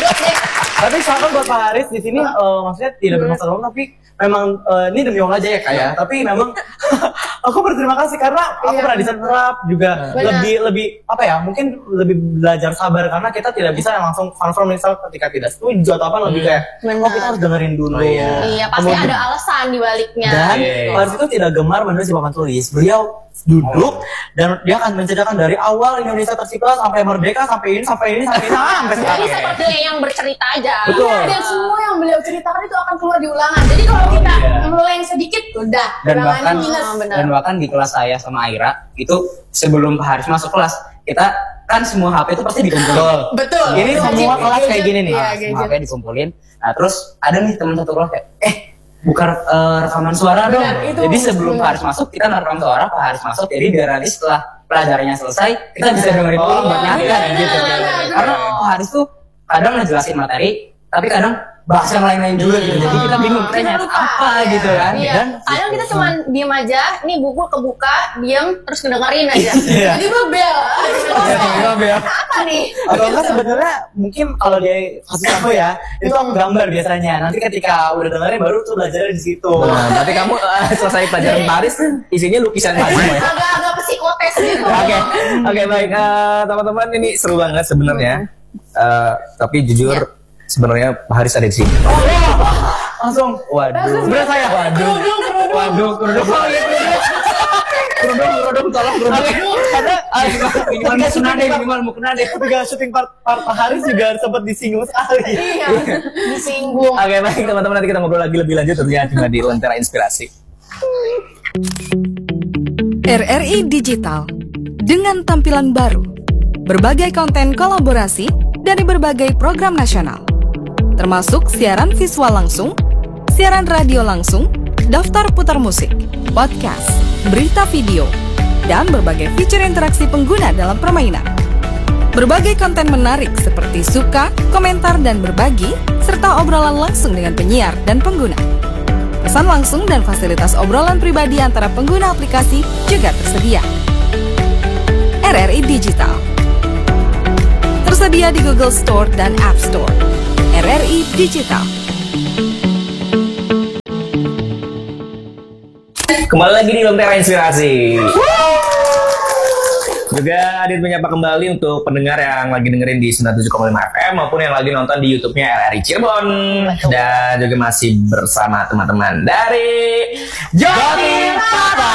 Tapi soalnya buat Pak Haris di sini eh, maksudnya tidak bermasalah tapi memang eh, ini demi Allah aja ya kak ya. Tapi memang aku berterima kasih karena aku pernah di setrap juga lebih lebih apa ya mungkin lebih belajar sabar karena kita tidak bisa langsung confirm misal ketika tidak setuju atau apa lebih kayak oh kita harus dengerin dulu. Iya, pasti Kemudian- ada alasan di baliknya. Dan Pak Haris itu tidak gemar menulis di papan tulis. Beliau duduk dan dia akan menceritakan dari awal Indonesia tercipta sampai merdeka sampai ini sampai ini sampai ini sampai Jadi sekarang. seperti yang bercerita aja. Betul. Dan semua yang beliau ceritakan itu akan keluar di ulangan. Jadi kalau kita meleng sedikit, udah. Dan ulangannya bahkan minus. dan bahkan di kelas saya sama Aira itu sebelum Pak Haris masuk kelas kita kan semua H P itu pasti dikumpulin. Betul. Ini Gadget, semua kelas gadget. kayak gini nih. Iya, Nah, semua gadget. H P dikumpulin. Nah terus ada nih teman satu kelas kayak eh buka eh, rekaman suara dong. Benar, itu Jadi sebelum benar. Pak Haris masuk kita rekam suara, Pak Haris masuk. Jadi biar nanti setelah pelajarannya selesai kita bisa dengerin dulu buat nyantai gitu. Karena Pak Haris tuh kadang ngejelasin materi, tapi kadang bahas yang lain-lain juga gitu. Jadi kita bingung kita nyata apa gitu kan. Iya. Dan Kadang kita cuma diem aja, nih buku kebuka, diem terus ngedengerin aja. Iya. Jadi bel. Apa nih? Atau enggak sebenarnya mungkin kalau dia kasih aku ya, itu aku gambar biasanya. Nanti ketika udah dengerin baru tuh belajar di situ. Nah, berarti kamu eh, selesai pelajaran Paris isinya lukisan semua ya. Agak-agak psikotes gitu. Oke, oke baik Eh, teman-teman ini seru banget sebenarnya. Eh, tapi jujur sebenarnya Pak Haris ada di sini. Langsung, waduh. Berasa ya? Waduh. Waduh, kerudung. Kerudung, kerudung, tolong kerudung. Karena ah, minimal mau kena deh, minimal mau kena deh. ketika syuting part, part Pak Haris juga sempat disinggung sekali. Iya. Disinggung. Oke baik teman-teman nanti kita ngobrol lagi lebih lanjut tentunya cuma di Lentera Inspirasi. R R I Digital dengan tampilan baru, berbagai konten kolaborasi dari berbagai program nasional, termasuk siaran visual langsung, siaran radio langsung, daftar putar musik, podcast, berita video, dan berbagai fitur interaksi pengguna dalam permainan. Berbagai konten menarik seperti suka, komentar, dan berbagi, serta obrolan langsung dengan penyiar dan pengguna. Pesan langsung dan fasilitas obrolan pribadi antara pengguna aplikasi juga tersedia. R R I Digital tersedia di Google Store dan App Store. R R I Digital. Kembali lagi di Lentera Inspirasi. Juga Adit menyapa kembali untuk pendengar yang lagi dengerin di sembilan puluh tujuh koma lima F M maupun yang lagi nonton di YouTube-nya R R I Cirebon. Dan juga masih bersama teman-teman dari Joki Papa.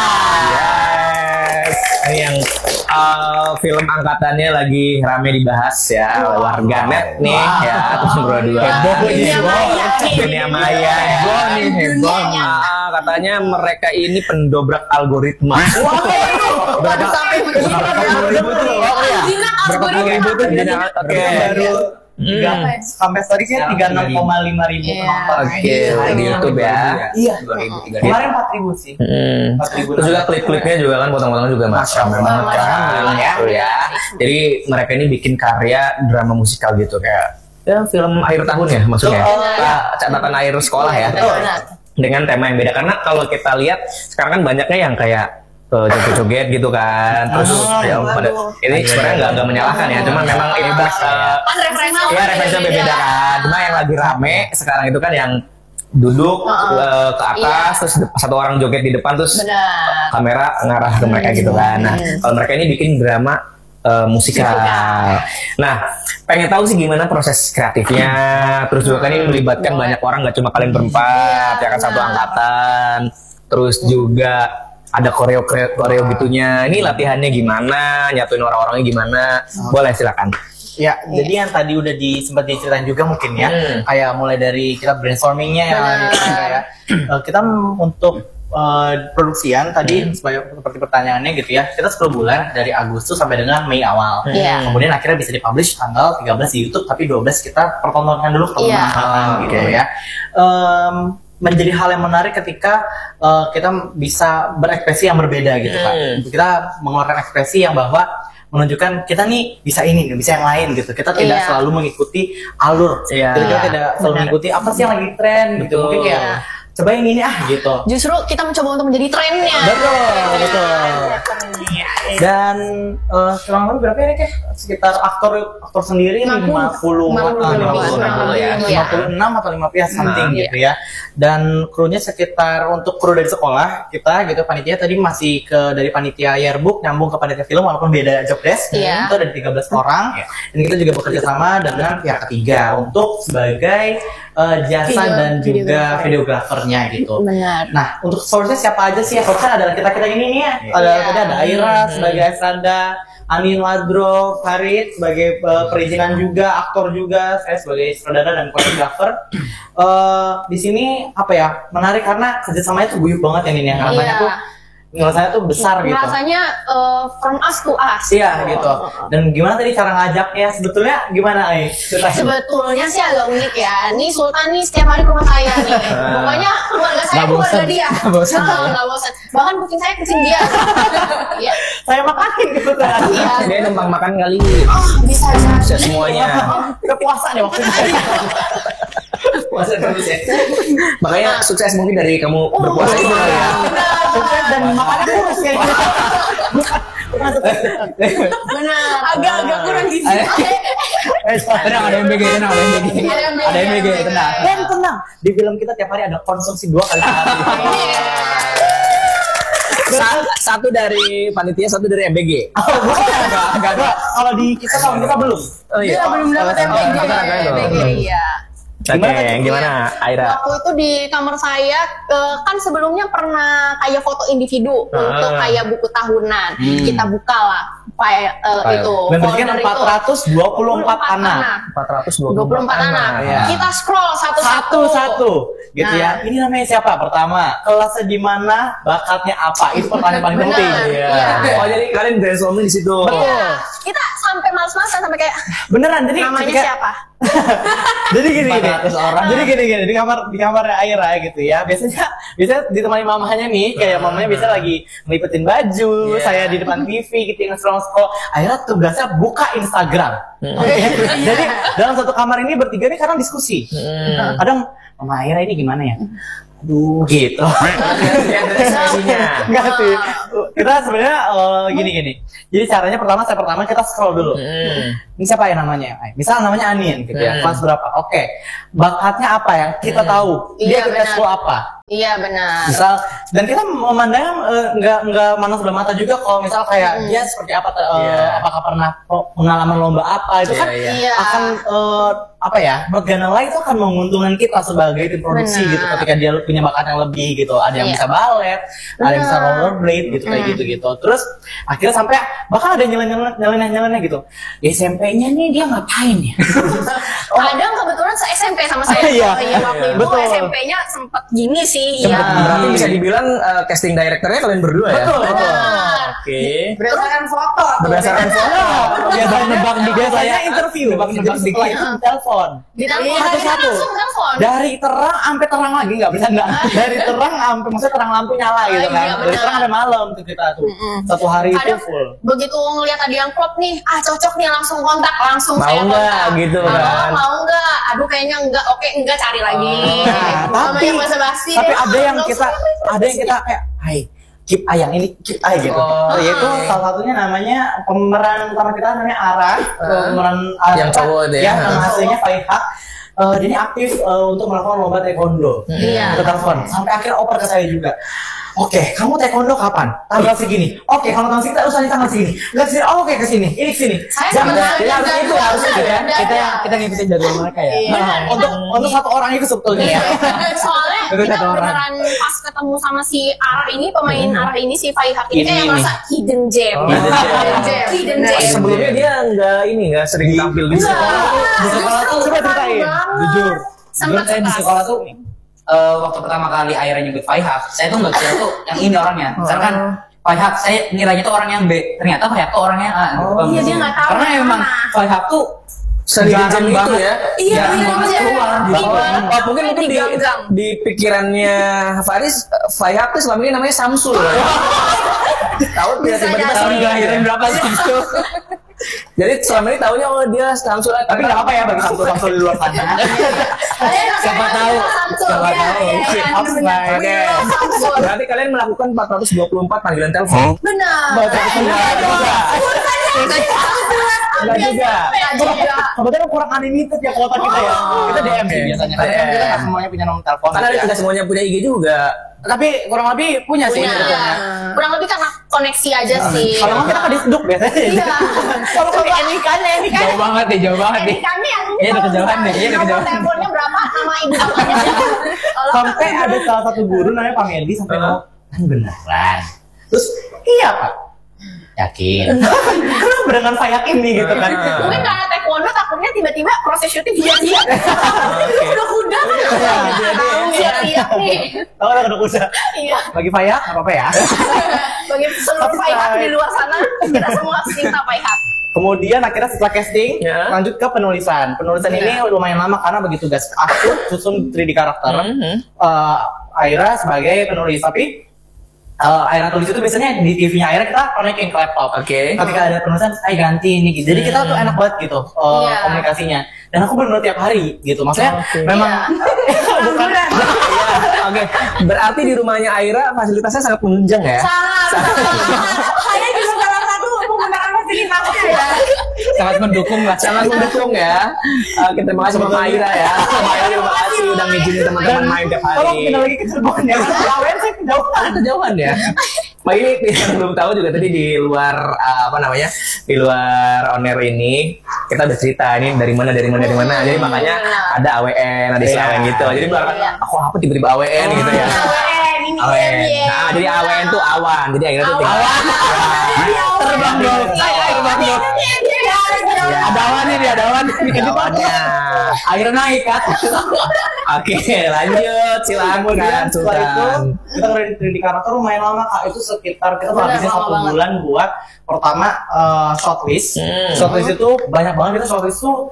Yes. Ini yang uh, film angkatannya lagi rame dibahas ya oleh warganet nih ya, tahun dua ribu dua puluh dua. Dunia maya heboh nih, heboh. Ah, katanya mereka ini pendobrak algoritma. Berapa sampai begitu? Berapa ribu tuh? Berapa ribu tuh? Oke, baru Enggak, sampai story-nya tiga puluh enam koma lima ribu penonton. Oke, di YouTube ya. Iya. Kemarin empat ribu sih. empat ribu. Terus juga klip-klipnya juga kan, potong-potong juga masya Allah banget kan. Ya. Jadi mereka ini bikin karya drama musikal gitu kayak ya film akhir tahun ya maksudnya. Catatan akhir sekolah ya. Dengan tema yang beda karena kalau kita lihat sekarang kan banyaknya yang kayak joget-joget gitu kan, terus oh, ya pada ini sebenarnya nggak nggak menyalahkan ya, cuman memang ini uh, kan referensinya ya referensinya beda kan, cuma yang lagi rame sekarang itu kan yang duduk uh, uh, ke atas iya. Terus satu orang joget di depan terus benar. Kamera ngarah ke mereka gitu kan, nah kalau mereka ini bikin drama uh, musikal. Nah pengen tahu sih gimana proses kreatifnya, terus juga kan ini melibatkan hmm. banyak orang, nggak cuma kalian berempat, ya kan satu angkatan, terus juga ada koreo koreo gitunya. Ini latihannya gimana? Nyatuin orang-orangnya gimana? Boleh silakan. Ya, yeah. Jadi yang tadi udah di, sempat diceritain juga mungkin ya, hmm. kayak mulai dari kita brainstormingnya ya, ya. Uh, kita untuk uh, produksian tadi hmm. sebagai seperti pertanyaannya gitu ya, kita sepuluh bulan dari Agustus sampai dengan Mei awal. Yeah. Kemudian akhirnya bisa dipublish tanggal tiga belas di YouTube, tapi dua belas kita pertontonkan dulu ke yeah. angkatan gitu okay. ya. Um, menjadi hal yang menarik ketika uh, kita bisa berekspresi yang berbeda gitu Pak. Hmm. Kita mengeluarkan ekspresi yang bahwa menunjukkan kita nih bisa ini, bisa yang lain gitu. Kita tidak yeah. selalu mengikuti alur. Yeah. Kita tidak selalu Benar. mengikuti apa sih yang lagi tren gitu. Betul. Mungkin kayak yeah. coba yang ini ah gitu. Justru kita mencoba untuk menjadi trennya. Betul, betul. Dan uh, kurang lebih berapa ya Rek? Sekitar aktor aktor sendiri lima puluh lima puluh enam atau lima puluh something nah, gitu ya. Dan krunya sekitar untuk kru dari sekolah kita gitu, panitia tadi masih ke dari panitia yearbook nyambung ke panitia film walaupun beda job desk. Yeah. Itu ada tiga belas orang. Yeah. Dan kita juga bekerja sama dengan pihak ketiga untuk sebagai uh, jasa video, dan juga videografernya gitu. Benar. Nah, untuk source-nya siapa aja sih? Source-nya adalah kita-kita ini nih ya. Yeah. Ada yeah. ada Aira sebagai Asranda, Anin Ladro, Farid sebagai uh, perizinan juga, aktor juga, saya sebagai sutradara dan koreografer. Uh, di sini apa ya menarik karena kerjasamanya tuh guyup banget ya ini ya, rasanya yeah. tuh ngerasanya tuh besar gitu. Rasanya uh, from us to us. Iya gitu. Dan gimana tadi cara ngajaknya? Sebetulnya gimana Ai? Sebetulnya sih agak unik ya. Nih Sultan nih setiap hari ke rumah saya nih. Pokoknya keluarga saya keluarga dia. Gak bosan. Gak bosan. Bahkan kucing saya kucing dia. Iya. Saya makanin gitu kan. Iya. Dia numpang makan kali. Oh bisa bisa. Bisa semuanya. Kita puasa nih waktu itu. Puasa terus ya. Makanya sukses mungkin dari kamu berpuasa itu ya. Sukses dan makannya kurus kayak gitu. Benar. Agak-agak kurang gizi. Tenang, ada M B G, tenang, ada M B G. Ada M B G, tenang. Dan tenang, di film kita tiap hari ada konsumsi dua kali sehari. Satu dari panitia, satu dari M B G. Oh, bukan. Enggak, enggak. Kalau di kita kalau kita belum. Oh iya. Kita belum dapat M B G. M B G iya. Oke, okay, gimana Aira? Waktu itu di kamar saya uh, kan sebelumnya pernah kayak foto individu ah. untuk kayak buku tahunan. Hmm. Kita buka lah file uh, itu. Memberkan empat ratus dua puluh empat anak. empat ratus dua puluh empat anak. Ya. Kita scroll satu-satu. Satu-satu. Gitu nah. ya. Ini namanya siapa? Pertama, kelasnya di mana? Bakatnya apa? Itu pertanyaan paling penting. Iya. Ya. Oh, jadi kalian brainstorming di situ. Betul. Kita sampai males-malesan sampai kayak beneran jadi namanya ketika, siapa? Jadi gini gini. empat ratus orang. Jadi gini gini di kamar di kamarnya Aira gitu ya. Biasanya biasanya ditemani mamanya nih, kayak mamanya biasa lagi ngelipetin baju, Yeah. saya di depan T V gitu yang scroll-scroll. Aira tugasnya buka Instagram. Oke. Jadi dalam satu kamar ini bertiga nih kadang diskusi. Kadang Mama Aira ini gimana ya? Aduh gitu. Enggak sih. Kita sebenarnya uh, gini gini. Jadi caranya pertama saya pertama kita scroll dulu. Ini siapa ya namanya? Misal namanya Anin gitu ya. Kelas berapa? Oke. Bakatnya apa yang kita tahu? Dia Iya, kita benar. school apa? Iya benar. Misal dan kita memandang eh, nggak nggak mana sebelah mata juga kalau misal kayak dia seperti apa eh, Iya. apakah pernah po- pengalaman lomba apa itu kan Iya, iya. akan eh, apa ya Morgana itu akan menguntungkan kita sebagai tim produksi Benar. gitu ketika dia punya bakat yang lebih gitu, ada yang Iya. bisa balet, ada yang bisa Benar. rollerblade gitu kayak gitu gitu. Terus akhirnya sampai bahkan ada yang nyeleneh nyeleneh nyeleneh gitu. Di S M P-nya nih dia ngapain ya? Kadang kebetulan se S M P sama saya. Iya. Oh, iya waktu itu Betul. S M P-nya sempet gini sih. Sempet, Iya. berarti bisa dibilang uh, casting directornya kalian berdua ya? Betul betul. Benar. Oke. Berdasarkan foto. Berdasarkan foto. Biasanya nebak dikit biasanya saya. interview. Nebak-nebak Jadi setelah dikit. itu telepon. Di telepon Iya, kita satu-satu. langsung telepon. Dari terang sampai terang lagi nggak bisa nggak dari terang sampai maksudnya terang lampu nyala gitu Iya, kan dari benar. terang sampai malam tuh kita tuh satu hari itu Kadang full. begitu ngelihat ada yang klop nih, ah cocok nih langsung kontak, langsung Mau saya nggak, kontak. gitu Halo, kan? mau nggak? Aduh kayaknya enggak, oke enggak cari lagi. Nah, tapi Namanya bahasa basi. tapi deh. ada yang Nggak kita usah. ada yang kita kayak hai keep ayang ini keep ay gitu. Oh, Yaitu oke. salah satunya namanya pemeran utama kita namanya Ara, pemeran Ara, Yang cowok itu ya? ya, nama aslinya Faihak. Eh, dia ini aktif eh, untuk melakukan lomba taekwondo. Iya. Kita telepon sampai akhirnya oper ke saya juga. Oke, kamu taekwondo kapan? Tanggal segini. Oke, kalau tanggal segini, usahanya tanggal segini. Lihat sini. Oh, oke ke sini. Ini ke sini. Saya Jam sama berapa? sekali Jadi harus nggak itu ada, harus itu ya. nggak Kita ada. kita ngikutin jadwal mereka ya. Iya. Nah, untuk untuk satu orang itu sebetulnya ya. Soalnya Itu kita satu orang. beneran pas ketemu sama si Ara ini, pemain Ara ini, si Faihak ini, Ini, kayak ini. merasa hidden gem. Oh, hidden gem. Hidden gem. Hidden Nah, gem. Sebelumnya dia nggak ini nggak sering tampil di Enggak. sekolah. Di sekolah tuh coba ceritain. banget. Jujur. Sempat Jujur saya di sekelas. sekolah tuh eh, waktu pertama kali Aira nyebut Faihak, saya tuh nggak kira tuh yang ini orangnya. Karena kan Faihak saya ngiranya tuh orang yang B, ternyata Faihak tuh orang yang A. Oh, iya, dia nggak tahu Karena yang emang mana. Faihak tuh Sering jarang itu banget ya? Iya, jarang iya, banget iya. keluar Iya. gitu. Oh, mungkin mungkin di, Digang-gang. di pikirannya Faris, Faihak tuh selama ini namanya Samsul. Tahu tidak Bisa tiba-tiba jadi. Samsul kelahiran berapa Samsul? Jadi selama ini tahunya oh dia Samsul, Tapi nggak apa ya bagi Samsul-Samsul di luar sana. Siapa tahu. Siapa Iya, tahu. iya, iya, Oke. benar. Oke. We love Samsul. Berarti kalian melakukan empat ratus dua puluh empat panggilan telepon. Benar. Baca enggak juga. Enggak juga. Enggak juga. Kebetulan kurang unlimited ya kuota kita ya. Kita D M sih biasanya. Karena D M. kita nggak semuanya punya nomor telepon. Karena gitu ya. tidak semuanya punya I G juga. Tapi kurang lebih punya sih Punya. sebetulnya. Kurang lebih karena koneksi aja sih. Kalau nggak kita kedisduk biasanya. Iya. Kalau ke N I K-nya, N I K-nya. Jauh banget nih, jauh banget nih. Kami yang Iya, udah kejauhan deh, iya, udah Nomor kejauhan. teleponnya berapa, nama ibu bapaknya siapa. Kalau Sampai ada salah satu guru namanya Pak Medi sampai ngomong, kan beneran. Terus iya Pak. Yakin. Kenapa dengan Fayak ini gitu kan? mungkin karena taekwondo takutnya tiba-tiba proses syuting dia-dia. Kuda-kuda kan. Tahu siap-siap nih. Tahu lah udah usah. Iya. Bagi Fayak nggak apa-apa ya. Bagi seluruh Faihat di luar sana, kita semua cinta Faihat. Kemudian akhirnya setelah casting Ya. lanjut ke penulisan. Penulisan ini lumayan lama karena bagi tugas aku susun tiga D karakter. Mhm. Eh, Aira sebagai penulis tapi Uh, Aira tulis itu biasanya di T V-nya Aira kita connecting ke laptop. Oke. Ketika ada penulisan, saya ganti ini gitu. Jadi kita tuh enak banget gitu uh, Iya. komunikasinya. Dan aku benar tiap hari gitu. Maksudnya Oke. memang bukan Iya, Oke, berarti di rumahnya Aira fasilitasnya sangat menunjang ya? Sangat. Saya juga salah satu menggunakan fasilitasnya ya. Sangat mendukung lah. Sangat mendukung ya. Uh, kita terima kasih sama Aira ya. Sama Aira terima kasih udah ngizinin teman-teman main tiap kalau hari. kita lagi ke Cirebon ya, Lawen saya kejauhan. Kejauhan ya. Pak ini yang belum tahu juga tadi di luar uh, apa namanya di luar on air ini kita udah cerita ini dari mana dari mana dari mana. Jadi makanya ada A W N, ada istilah A W N gitu. Jadi belakang aku apa tiba-tiba A W N gitu ya. A W N ini A W N. iya. Nah, jadi A W N tuh awan. Jadi akhirnya tuh tinggal. Terbang dong. Saya terbang dong. Ada awan nih, ada awan. Ada awannya. Akhirnya naik kan. Oke, lanjut silakan Kemudian setelah itu Sultan. kita kredit di karakter lumayan lama kak. Itu sekitar kita tuh Bener, habisnya lama satu banget. bulan buat pertama uh, shortlist. Hmm. Shortlist itu banyak banget kita shortlist tuh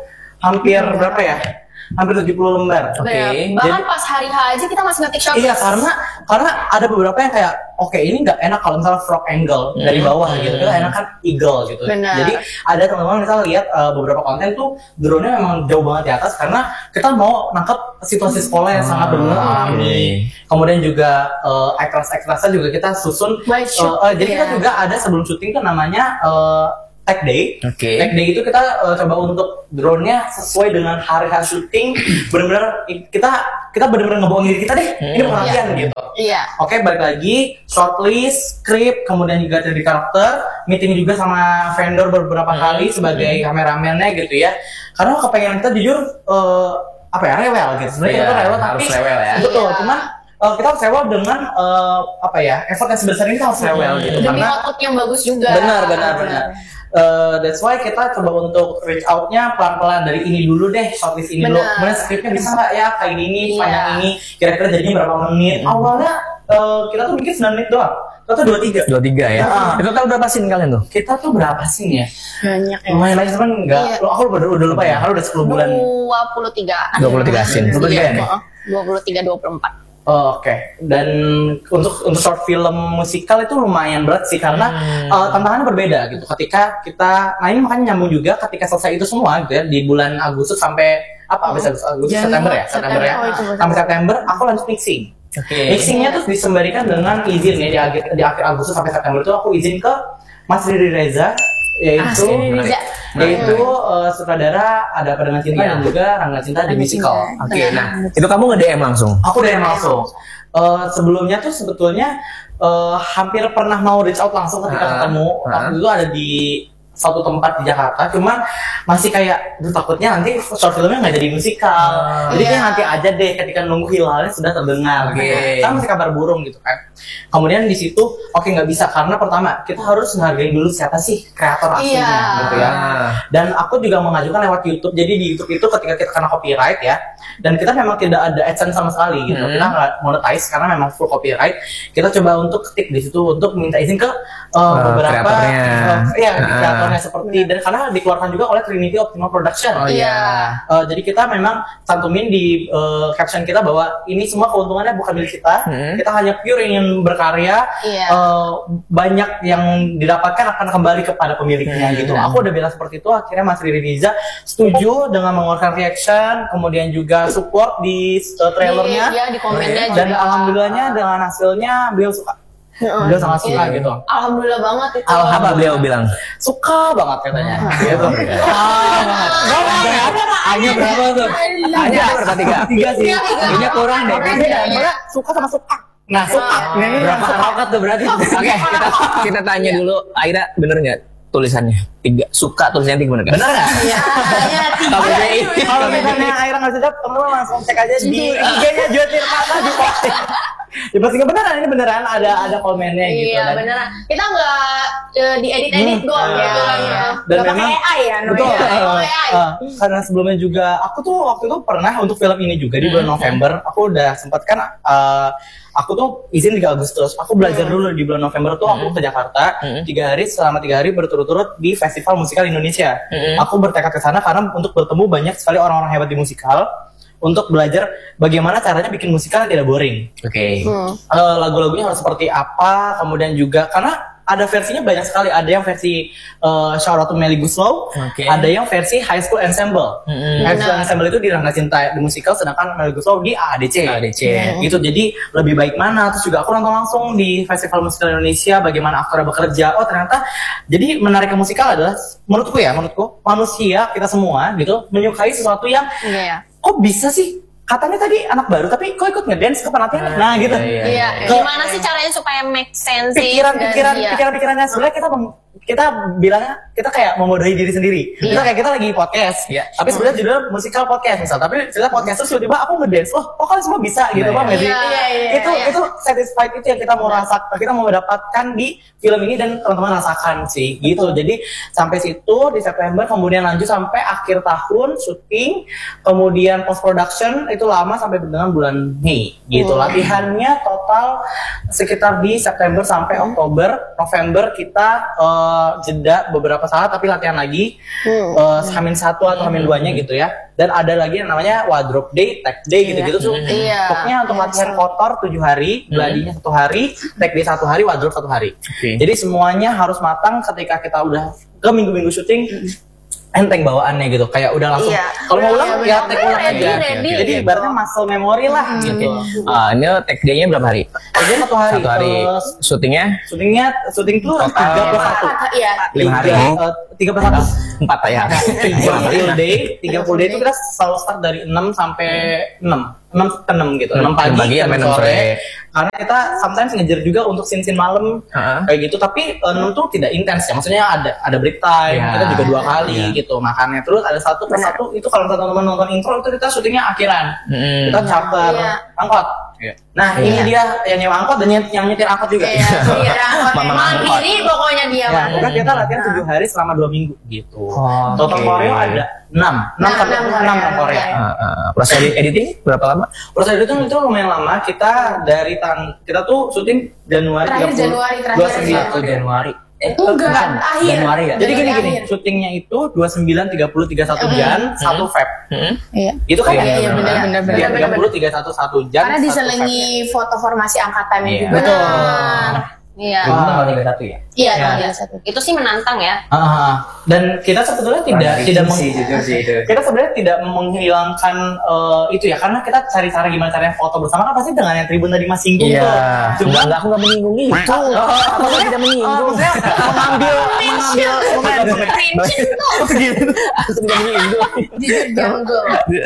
hampir berapa ya? Hampir tujuh puluh lembar. Oke. Okay. Bahkan pas hari H aja kita masih ngetik shot. Iya, karena karena ada beberapa yang kayak oke okay, ini nggak enak kalau misalnya frog angle hmm. dari bawah gitu, kita enak kan eagle gitu. Benar. Jadi ada teman-teman misalnya lihat uh, beberapa konten tuh drone-nya memang jauh banget di atas karena kita mau nangkep situasi sekolah yang sangat benar alami. Kemudian juga uh, ekstras-ekstrasnya juga kita susun. Uh, uh, jadi yeah. kita juga ada sebelum syuting tuh namanya uh, Tech Day. Okay. Tech Day itu kita uh, coba untuk drone-nya sesuai dengan hari-hari syuting. Benar-benar kita kita benar-benar ngebohongin diri kita deh. Hmm. Ini perhatian yeah. gitu. Iya. Yeah. Oke, balik lagi shortlist, script, kemudian juga tiga D karakter, meeting juga sama vendor beberapa hmm. kali sebagai hmm. kameramennya gitu ya. Karena kepengen kita jujur uh, apa ya rewel gitu. Sebenarnya yeah, kita rewel tapi harus rewel ya. Betul, yeah. cuman uh, kita harus rewel dengan uh, apa ya effort yang sebesar ini kita harus rewel gitu. Demi Karena output yang bagus juga. Benar, benar, benar. Uh, that's why kita coba untuk reach out-nya pelan-pelan dari ini dulu deh, shortlist ini dulu. Kemudian skripnya bisa nggak ya kayak gini, yeah. panjang ini, kira-kira jadi berapa menit? Hmm. Awalnya uh, kita tuh bikin sembilan menit doang. Kita tuh dua puluh tiga. dua puluh tiga ya. Nah, itu tahu berapa scene kalian tuh? Kita tuh berapa scene ya? Banyak ya. Lumayan lagi cuman enggak. Iya. Lo aku udah, udah lupa ya. Kalau udah sepuluh bulan. dua puluh tiga. dua puluh tiga scene. dua puluh tiga ya nih. dua puluh tiga dua puluh empat. Oh, Oke, okay. Dan untuk untuk short film musikal itu lumayan berat sih karena hmm. uh, tantangannya berbeda gitu. Ketika kita, nah ini makanya nyambung juga ketika selesai itu semua gitu ya di bulan Agustus sampai apa? Habis Agustus, Agustus September ya, September, September ya. Oh, sampai September aku lanjut mixing. Oke. Okay. Mixingnya tuh disembarikan dengan izin ya di akhir di akhir Agustus sampai September itu aku izin ke Mas Riri Reza yaitu ah, yaitu uh, sutradara Ada Apa Dengan Cinta yeah. dan juga Rangga Cinta di musical. Oke, okay, nah itu kamu nge-D M langsung? Aku D M langsung. Uh, sebelumnya tuh sebetulnya uh, hampir pernah mau reach out langsung ketika uh, ketemu. Uh. Waktu itu ada di suatu tempat di Jakarta, cuman masih kayak duh, takutnya nanti short filmnya nggak jadi musikal. Uh, jadi kayak yeah. nanti aja deh ketika nunggu hilalnya sudah terdengar. Okay. Kan masih kabar burung gitu kan. Kemudian di situ oke okay, nggak bisa karena pertama kita harus menghargai dulu siapa sih kreator aslinya yeah. gitu ya. Dan aku juga mengajukan lewat YouTube. Jadi di YouTube itu ketika kita kena copyright ya, dan kita memang tidak ada AdSense sama sekali gitu. Hmm. Kita nggak monetize karena memang full copyright. Kita coba untuk ketik di situ untuk minta izin ke uh, uh, beberapa uh, ya kreatornya seperti dan karena dikeluarkan juga oleh Trinity Optimal Production. Oh iya. Uh, jadi kita memang cantumin di uh, caption kita bahwa ini semua keuntungannya bukan milik kita. Hmm. Kita hanya pure ingin berkarya. Yeah. Uh, banyak yang didapatkan akan kembali kepada pemiliknya hmm. gitu. Aku udah bilang seperti itu. Akhirnya Mas Riri Riza setuju dengan mengeluarkan reaction, kemudian juga support di uh, trailernya. Iya, di komennya dan juga. Alhamdulillahnya dengan hasilnya beliau suka. Hmm. Beliau sangat suka iya. gitu. Alhamdulillah banget itu. Apa beliau bilang? Suka banget katanya. Hmm. Gitu. Ah, banget. Hanya berapa tuh? Hanya berapa tiga? Tiga sih. Ini kurang deh. Kayaknya suka sama suka. Nah, suka. Nah, berapa rokat tuh berarti? Oke, okay, kita kita tanya dulu. Aira bener nggak tulisannya? Tiga. Suka tulisannya tiga bener nggak? Bener nggak? Iya. Kalau misalnya Aira nggak sedap, teman-teman langsung cek aja di I G-nya Joy Tirta di posting. Ya pasti beneran, ini beneran ada ada komennya gitu. Iya dan, beneran. Kita nggak uh, diedit-edit hmm, doang uh, gitu kan. Dan Gak memang pakai A I ya namanya. betul. Ya, Uh, A I. uh, karena sebelumnya juga aku tuh waktu itu pernah untuk film ini juga di bulan November. Aku udah sempat kan uh, aku tuh izin tiga Agustus. Aku belajar dulu di bulan November tuh aku ke Jakarta tiga hari selama tiga hari berturut-turut di Festival Musikal Indonesia. Aku bertekad ke sana karena untuk bertemu banyak sekali orang-orang hebat di musikal. Untuk belajar bagaimana caranya bikin musikal yang tidak boring. Oke. Okay. Hmm. Uh, lagu-lagunya harus seperti apa, kemudian juga karena ada versinya banyak sekali. Ada yang versi uh, Shout Out to Melly Guslow, okay. ada yang versi High School Ensemble. Mm-hmm. High School Ensemble itu di Rangga Cinta di musikal, sedangkan Melly Guslow di A A D C. A A D C. Mm-hmm. Gitu. Jadi lebih baik mana? Terus juga aku nonton langsung di Festival Musikal Indonesia bagaimana aktornya bekerja. Oh ternyata jadi menariknya musikal adalah menurutku ya, menurutku manusia kita semua gitu menyukai sesuatu yang Iya. kok bisa sih? Katanya tadi anak baru, tapi kok ikut ngedance ke penampilan? Nah gitu. Iya, Iya. Gimana sih caranya supaya make sense sih? Pikiran-pikiran, Iya. pikiran-pikirannya sebenarnya kita mem- kita bilangnya kita kayak memodohi diri sendiri. Iya. Kita kayak kita lagi podcast, Iya. tapi sebenarnya judulnya musikal podcast misal. Tapi cerita podcast terus tiba-tiba aku ngedance, loh, kok kalian semua bisa gitu, Nah, Bang? iya. Jadi Iya, iya, itu iya. itu satisfied itu yang kita mau rasakan, kita mau dapatkan di film ini dan teman-teman rasakan sih, gitu. Jadi sampai situ di September, kemudian lanjut sampai akhir tahun syuting, kemudian post production itu lama sampai dengan bulan Mei, gitu. Hmm. Latihannya total sekitar di September sampai Oktober, November kita uh, uh, jeda beberapa saat tapi latihan lagi hmm. uh, hamin satu atau hamin duanya gitu ya. Dan ada lagi yang namanya wardrobe day, tag day gitu-gitu tuh. Iya. Pokoknya untuk latihan kotor tujuh hari, gladinya satu hari, tag day satu hari, wardrobe satu hari. Okay. Jadi semuanya harus matang ketika kita udah ke minggu-minggu syuting. Enteng bawaannya gitu, kayak udah langsung iya. kalau mau ulang ya take ulang ready, aja. ready, Jadi gitu. ibaratnya muscle memory lah gitu. Ah, ini tag day-nya berapa hari? Jadi satu hari. Satu hari. Terus Syutingnya syutingnya syuting tuh tiga plus satu. Iya. lima hari. Tiga plus satu. Empat ya. Tiga full day, tiga full day itu kita selalu start dari enam sampai enam. enam ke enam gitu. enam pagi, pagi sampai enam sore. Karena kita sometimes ngejar juga untuk scene-scene malam Uh-huh. kayak gitu, tapi enam tuh tidak intens ya. Maksudnya ada ada break time, Ya. kita juga dua kali Ya. gitu makannya. Terus ada satu per satu itu kalau teman-teman nonton intro itu kita syutingnya akhiran. Hmm. Kita charter Iya. angkot. Iya. Nah, ini dia yang nyewa angkot dan yang- yang nyetir angkot juga. Iya, iya. Mama Mandiri pokoknya dia. Ya, pokoknya kita latihan tujuh hari selama dua minggu gitu. Oh, Total oke. koreo ada enam, enam Nah, sampai enam enam koreo. koreo. Iya. Ah, ah. Proses edit- editing berapa lama? Proses itu itu lumayan lama. Kita dari tang kita tuh syuting Januari Terakhir Januari, terakhir dua puluh sembilan Satu Januari. Eh, Enggak, bukan, akhir. Januari ya. Jadi gini gini, Akhir. syutingnya itu dua puluh sembilan, tiga puluh, tiga puluh satu Jan, satu Feb. Hmm? Iya. Gitu kan? Iya, iya, benar, benar, benar, Iya, benar, tiga puluh, tiga puluh satu, satu Jan. Karena satu diselingi foto formasi angkatan Iya. juga. Betul. Iya. Itu tanggal tiga puluh satu ya. Iya, Ya. tanggal satu. Itu sih menantang ya. Feb. Ah, dan kita sebetulnya tidak tidak meng- kita sebenarnya tidak menghilangkan eh, itu ya, karena kita cari cara gimana caranya foto bersama kan pasti dengan yang Tribun tadi Mas singgung Iya. tuh. Cuma enggak, aku enggak menyinggung itu. Aku enggak tidak menyinggung. mengambil mengambil momen Langsung tidak menyinggung. Janggo.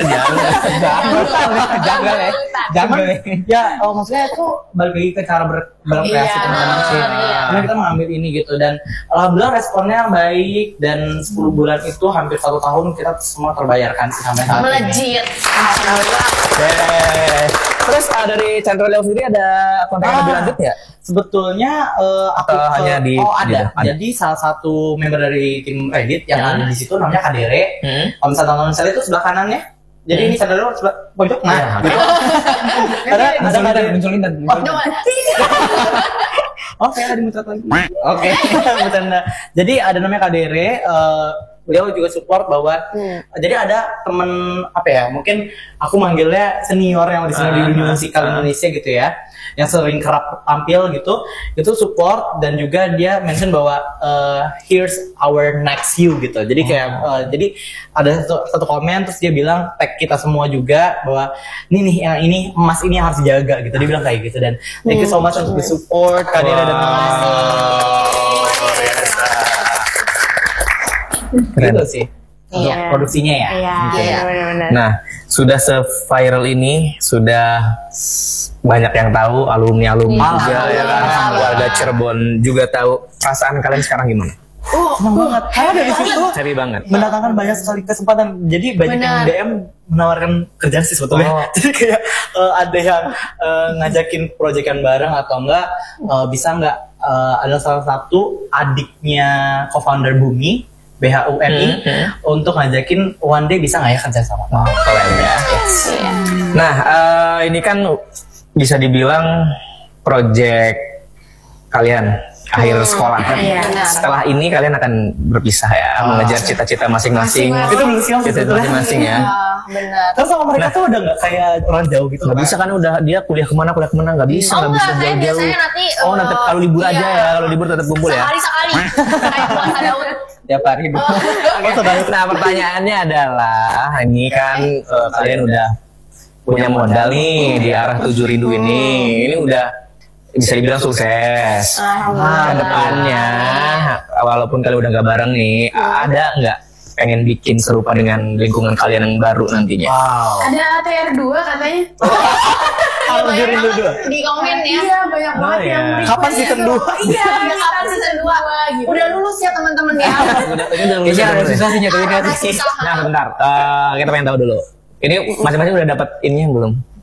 Jangan ya. Cuman ya oh, maksudnya itu balik lagi ke cara ber, berkreasi Iya, teman-teman sih. iya. Karena kita mengambil ini gitu dan alhamdulillah responnya baik dan sepuluh bulan itu hampir satu tahun kita semua terbayarkan sih sampai saat ini. Melejit. Yeay. Terus ah, dari Chandra Leo sendiri ada konten yang lebih Ah. lanjut ya? Sebetulnya eh, aku Atau ke- hanya di- oh di- ada. ada? Jadi salah satu member dari tim Reddit yang Hmm. ada di situ namanya Kadere. Hmm. Kalau misalnya nonton misalnya itu sebelah kanannya. Jadi ini Chandra Leo sebelah pojok nah. Iya. Gitu. Ada ada Kadere. munculin dan Oh, saya ada muncrat lagi. Oke, bercanda. Jadi ada namanya Kadere, eh beliau juga support bahwa jadi ada temen apa ya, mungkin aku manggilnya senior yang di sini di dunia musikal Indonesia gitu ya, yang sering kerap tampil gitu, itu support dan juga dia mention bahwa eh, here's our next you gitu. Jadi kayak eh, jadi ada satu, satu komen terus dia bilang tag kita semua juga bahwa ini nih yang ini emas ini yang harus dijaga gitu. Dia bilang kayak gitu dan thank you so much untuk the support Kadere dan Keren. gitu sih untuk Iya. produksinya ya. Iya, Gitu. iya, benar-benar. Nah, sudah se-viral ini, sudah s- banyak yang tahu, alumni-alumni juga ya kan, warga Cirebon juga tahu. Perasaan kalian sekarang gimana? Senang banget. Karena dari situ Happy banget. mendatangkan banyak sekali kesempatan. Jadi banyak yang Benar. D M menawarkan kerjaan sih sebetulnya. Oh. Jadi kayak eh, ada yang eh, ngajakin proyekan bareng atau enggak eh, bisa enggak eh, ada salah satu adiknya co-founder Bumi B H U M I untuk ngajakin one day bisa nggak ya kerja sama. Oh, keren ya. Nah, eh, ini kan bisa dibilang project kalian akhir sekolah kan. Iya. Setelah ini kalian akan berpisah ya, mengejar cita-cita masing-masing. Masing-masing. Itu belum siap Cita-cita sebetulnya. masing-masing ya. Benar. Terus sama mereka tuh udah nggak kayak orang jauh gitu. Nggak kan? bisa kan udah dia kuliah kemana kuliah kemana nggak bisa Oh nggak enggak, bisa saya jauh-jauh. biasanya nanti Oh nanti eh, kalau libur aja iya, ya, kalau libur tetap kumpul ya. sekali sekali kayak puasa Daud. Tiap hari. Nah pertanyaannya adalah ini kan eh, kalian udah punya modal nih di arah tujuh rindu ini, ini udah bisa dibilang sukses. Nah, depannya walaupun kalian udah gak bareng nih, ada nggak pengen bikin serupa dengan lingkungan kalian yang baru nantinya? Wow. Ada T R dua katanya. Kalau tujuh rindu dua. Di komen ya. Iya, banyak Oh, banget iya. yang request Kapan season gitu. dua? Iya, Udah kapan season dua? gitu. Udah lulus ya teman-teman ya. Udah, ini udah lulus Kayaknya ya, ada bener ya? susah sih nyatuinnya Ada sih. susah. Nah bentar, Eh, kita pengen tahu dulu. Ini masing-masing udah dapat ininya belum?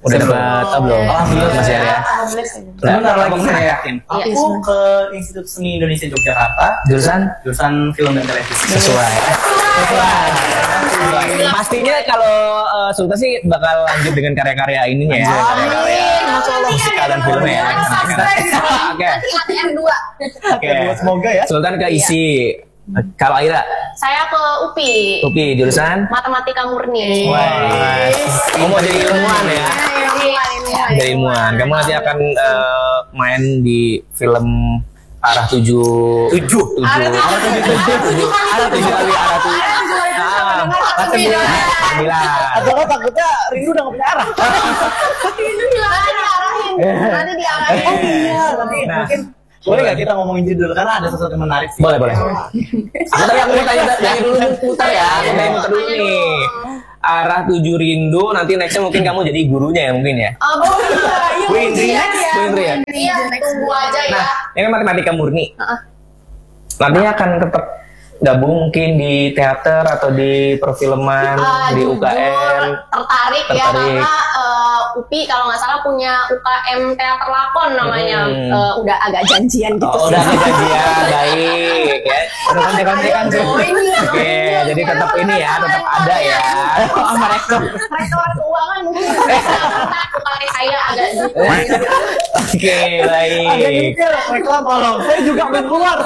Udah dapat oh, belum? Alhamdulillah masih ada ya. Sebentar lagi saya yakin. Aku ke Institut Seni Indonesia Yogyakarta. Jurusan jurusan film dan televisi. Sesuai. Sesuai. Pastinya kalau uh, Sultan sih bakal lanjut dengan karya-karya ininya ya. Amin. Musikal dan film ya. Oke. Nanti R dua. Oke. Semoga ya. Sultan ke isi. Kalau Aira? Saya ke U P I. U P I jurusan? Matematika murni. Wah. Kamu mau jadi ilmuwan ya? Jadi ilmuwan. Kamu nanti akan uh, main di film Arah Tujuh. Tujuh. Tujuh. Arah Tujuh. Tujuh. Arah Tujuh kali Arah Tujuh. Ah, sembilan. Atau lo takutnya Rindu udah nggak punya arah? Rindu diarahin. Nanti diarahin. Oh iya. Nanti mungkin boleh nggak kita ngomongin judul karena ada sesuatu yang menarik sih. Boleh boleh. Aku tadi aku mau tanya tanya dulu muter ya. Aku tanya muter dulu nih. Arah Tujuh Rindu, nanti nextnya mungkin kamu jadi gurunya ya mungkin ya. Oh iya. Bu Indri ya? Bu Indri ya? Iya, tunggu aja ya. Nah, ini matematika murni. Nantinya akan tetap gabung mungkin di teater atau di perfilman, uh, di U K M. Tertarik, tertarik ya karena uh, U P I kalau nggak salah punya U K M teater lakon namanya. Hmm. Uh, udah agak janjian gitu. Oh, sih. udah agak janjian, baik ya. Udah kontek-kontekan tuh. Oke, jadi tetap ini ya, tetap ada ya. Sama rektor. Rektor keuangan mungkin. U K M saya agak gitu. Oke, baik. Agak mikir, reklam tolong. Saya juga belum keluar.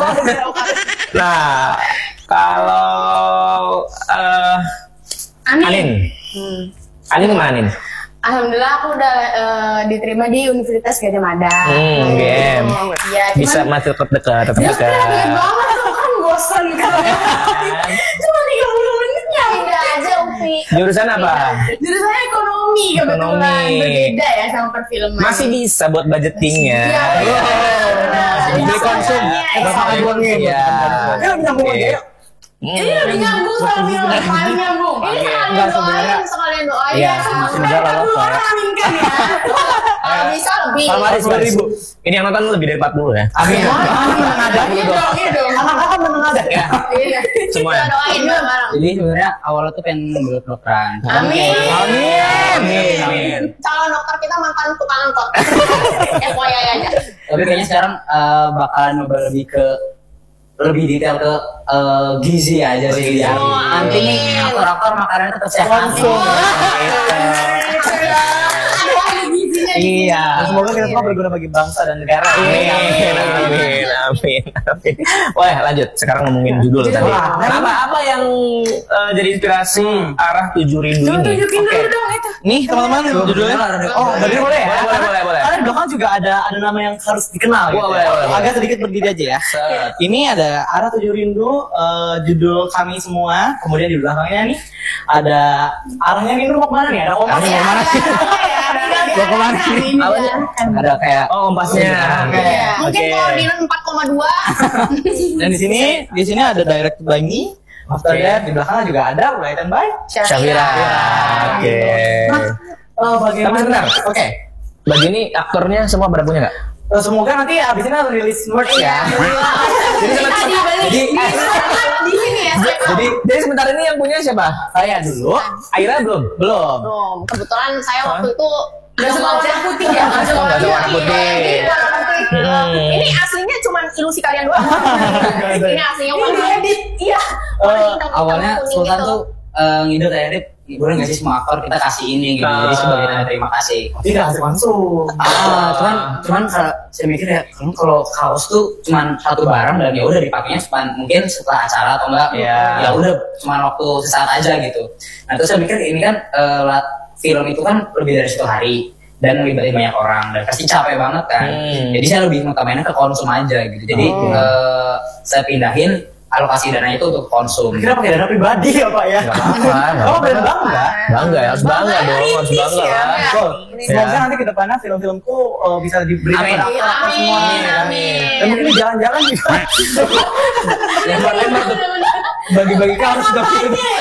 Nah, kalau uh, Anin. Anin, Hmm. Anin mana Anin? Alhamdulillah aku udah uh, diterima di Universitas Gadjah Mada. Hmm, game. Iya, Bisa masih tetap dekat, tetap ya dekat. kan banget aku kan bosan kalau cuma tiga puluh menit ya Udah aja U P I. Jurusan apa? jurusannya ekonomi kebetulan Ekonomi. berbeda ya sama perfilman. Masih bisa buat budgetingnya. Iya, iya. Beli konsum. Bapak Agung Iya. Yuk nyambung aja yuk. Ini lebih nyambung sama film paling nyambung. Ini sekalian Enggak, doain, sebenarnya. sekalian doain. Iya, semoga lolos lah ya. Aminkan ya. Kalau bisa lebih. Sama ada sepuluh ribu. Ini yang nonton lebih dari empat puluh ya. Amin. Amin. Ada. Iya dong, iya dong. Anak-anak menang ada. Iya. Semua. Kita doain bareng. Jadi sebenarnya awalnya tuh pengen ambil kedokteran. Cuman Amin. kayak- Amin. Amin. Amin. Calon dokter kita mantan tukang angkot. F Y I aja. Tapi kayaknya sekarang eh, bakalan nyoba lebih ke lebih detail ke eh, gizi aja sih. Ya. Oh, Nanti nih amin. aktor-aktor makanannya tetap sehat. Langsung. Iya. Semoga kita semua berguna bagi bangsa dan negara. Amin, amin, amin, amin. Wah, lanjut. Sekarang ngomongin judul tadi. Wah. Kenapa? Apa yang uh, jadi inspirasi Arah Tujuh Rindu Coba ini? tunjukin dulu dong itu. Nih teman-teman judulnya. Oh, berarti boleh ya? Boleh, boleh, boleh, boleh. Karena di belakang juga ada ada nama yang harus dikenal. Boleh, gitu. boleh, boleh, boleh. Agak sedikit berdiri aja ya. Ini ada Arah Tujuh Rindu, eh, judul kami semua. Kemudian di belakangnya nih ada arahnya Rindu mau kemana nih? Ada kompas Arahnya mau kemana sih? Mau kemana nih? Apa nih? Ada kayak oh kompasnya. Oke. Mungkin Oke. koordinat empat koma dua. Dan di sini di sini ada direct by me. After Oke. that di belakangnya juga ada Written by Syafira. Oke. Oh, bagaimana? Tapi sebentar. Oke. Bagi ini aktornya semua pada punya nggak? Eh, Semoga nanti abis ini ada rilis merch ya. Jadi sebentar. Jadi Di sini ya. saya tahu. jadi jadi sebentar ini yang punya siapa? Saya dulu. Aira belum? Belum. Belum. Kebetulan saya waktu itu Nggak suka warna putih ya? Nggak suka Oh, nggak suka warna Iya, putih. ini warna putih. Hmm. Ini aslinya cuma ilusi kalian doang. Ini aslinya Ini warna diedit. Iya. Warna hitam, Awalnya kuning Sultan gitu. tuh eh, ngide kayak Rip, boleh nggak sih semua aktor kita kasih ini gitu. Jadi sebagai tanda terima kasih. Tidak langsung langsung. Ah, cuman cuman kalau saya mikir ya, kalau kalau kaos tuh cuman satu barang dan ya udah dipakainya cuma mungkin setelah acara atau enggak, Iya. ya udah cuma waktu sesaat aja gitu. Nah terus saya mikir ini kan eh, la- film itu kan lebih dari satu hari dan melibatkan banyak orang dan pasti capek banget kan. Hmm. Jadi saya lebih ngutamainnya ke konsum aja gitu. Jadi eh, saya pindahin alokasi dananya itu untuk konsum. Kira pakai dana pribadi ya Pak ya? Nggak apa-apa. nggak Oh, apa-apa. bener bangga. Bangga ya, harus bangga dong, harus bangga lah. Betul. Semoga Ya. nanti ke depannya film-filmku eh, bisa diberikan Amin. kepada aktor semua. Amin, amin. Dan mungkin di jalan-jalan juga. Lempar-lempar tuh. Bagi-bagi kaos dong. Iya ya,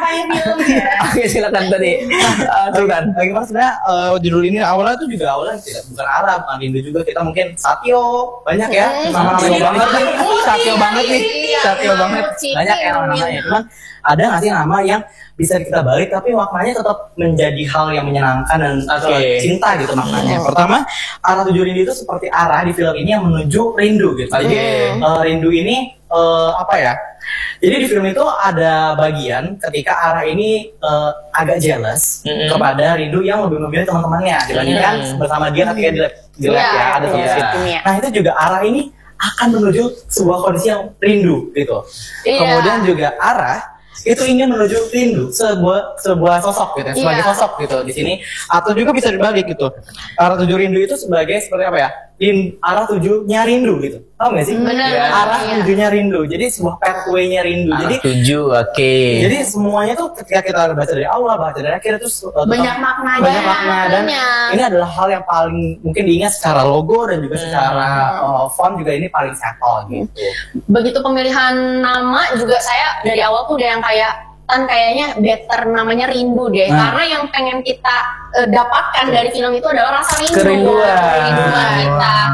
ceritanya filmnya. Oke, silakan tadi. Uh, Sultan. Bagaimana sebenarnya uh, judul ini awalnya tuh juga awalnya tidak bukan Ara, bukan Rindu juga, kita mungkin Satyo banyak ya nama-nama Satyo banget nih, Satyo banget nih, Iya, Satyo Mahmud banget Citi, banyak ya nama-namanya. Cuman ada nggak sih nama yang bisa kita balik tapi maknanya tetap menjadi hal yang menyenangkan dan Oke. cinta gitu maknanya. Pertama, arah tujuh rindu itu seperti arah di film ini yang menuju rindu gitu. Jadi Oke. uh, rindu ini uh, apa ya? Jadi di film itu ada bagian ketika Ara ini uh, agak jealous Mm-mm. kepada Rindu yang lebih memilih teman-temannya dibandingkan Mm. bersama dia ketika di lab, di lab Iya, ya ada iya, satu iya. scene. Iya. Nah itu juga Ara ini akan menuju sebuah kondisi yang rindu gitu. Iya. Kemudian juga Ara itu ingin menuju rindu sebuah sebuah sosok gitu ya, sebagai Iya. sosok gitu di sini, atau juga bisa dibalik gitu. Arah tujuh rindu itu sebagai seperti apa ya? Rin, arah tujuhnya rindu gitu. Tahu nggak sih? Benar, Ya, arah iya. tujuhnya rindu. Jadi sebuah pathway-nya rindu. Jadi Tujuh, oke. jadi semuanya tuh ketika kita baca dari awal, baca dari akhir itu uh, Banyak tetap- maknanya. banyak makna dan Maknanya. ini adalah hal yang paling mungkin diingat secara logo dan juga secara uh, font juga ini paling settle gitu. Begitu pemilihan nama juga saya dari awal tuh udah yang kayak kan kayaknya better namanya rindu deh, Nah. karena yang pengen kita eh, dapatkan dari film itu adalah rasa rindu, Kerinduan. kerinduan kita.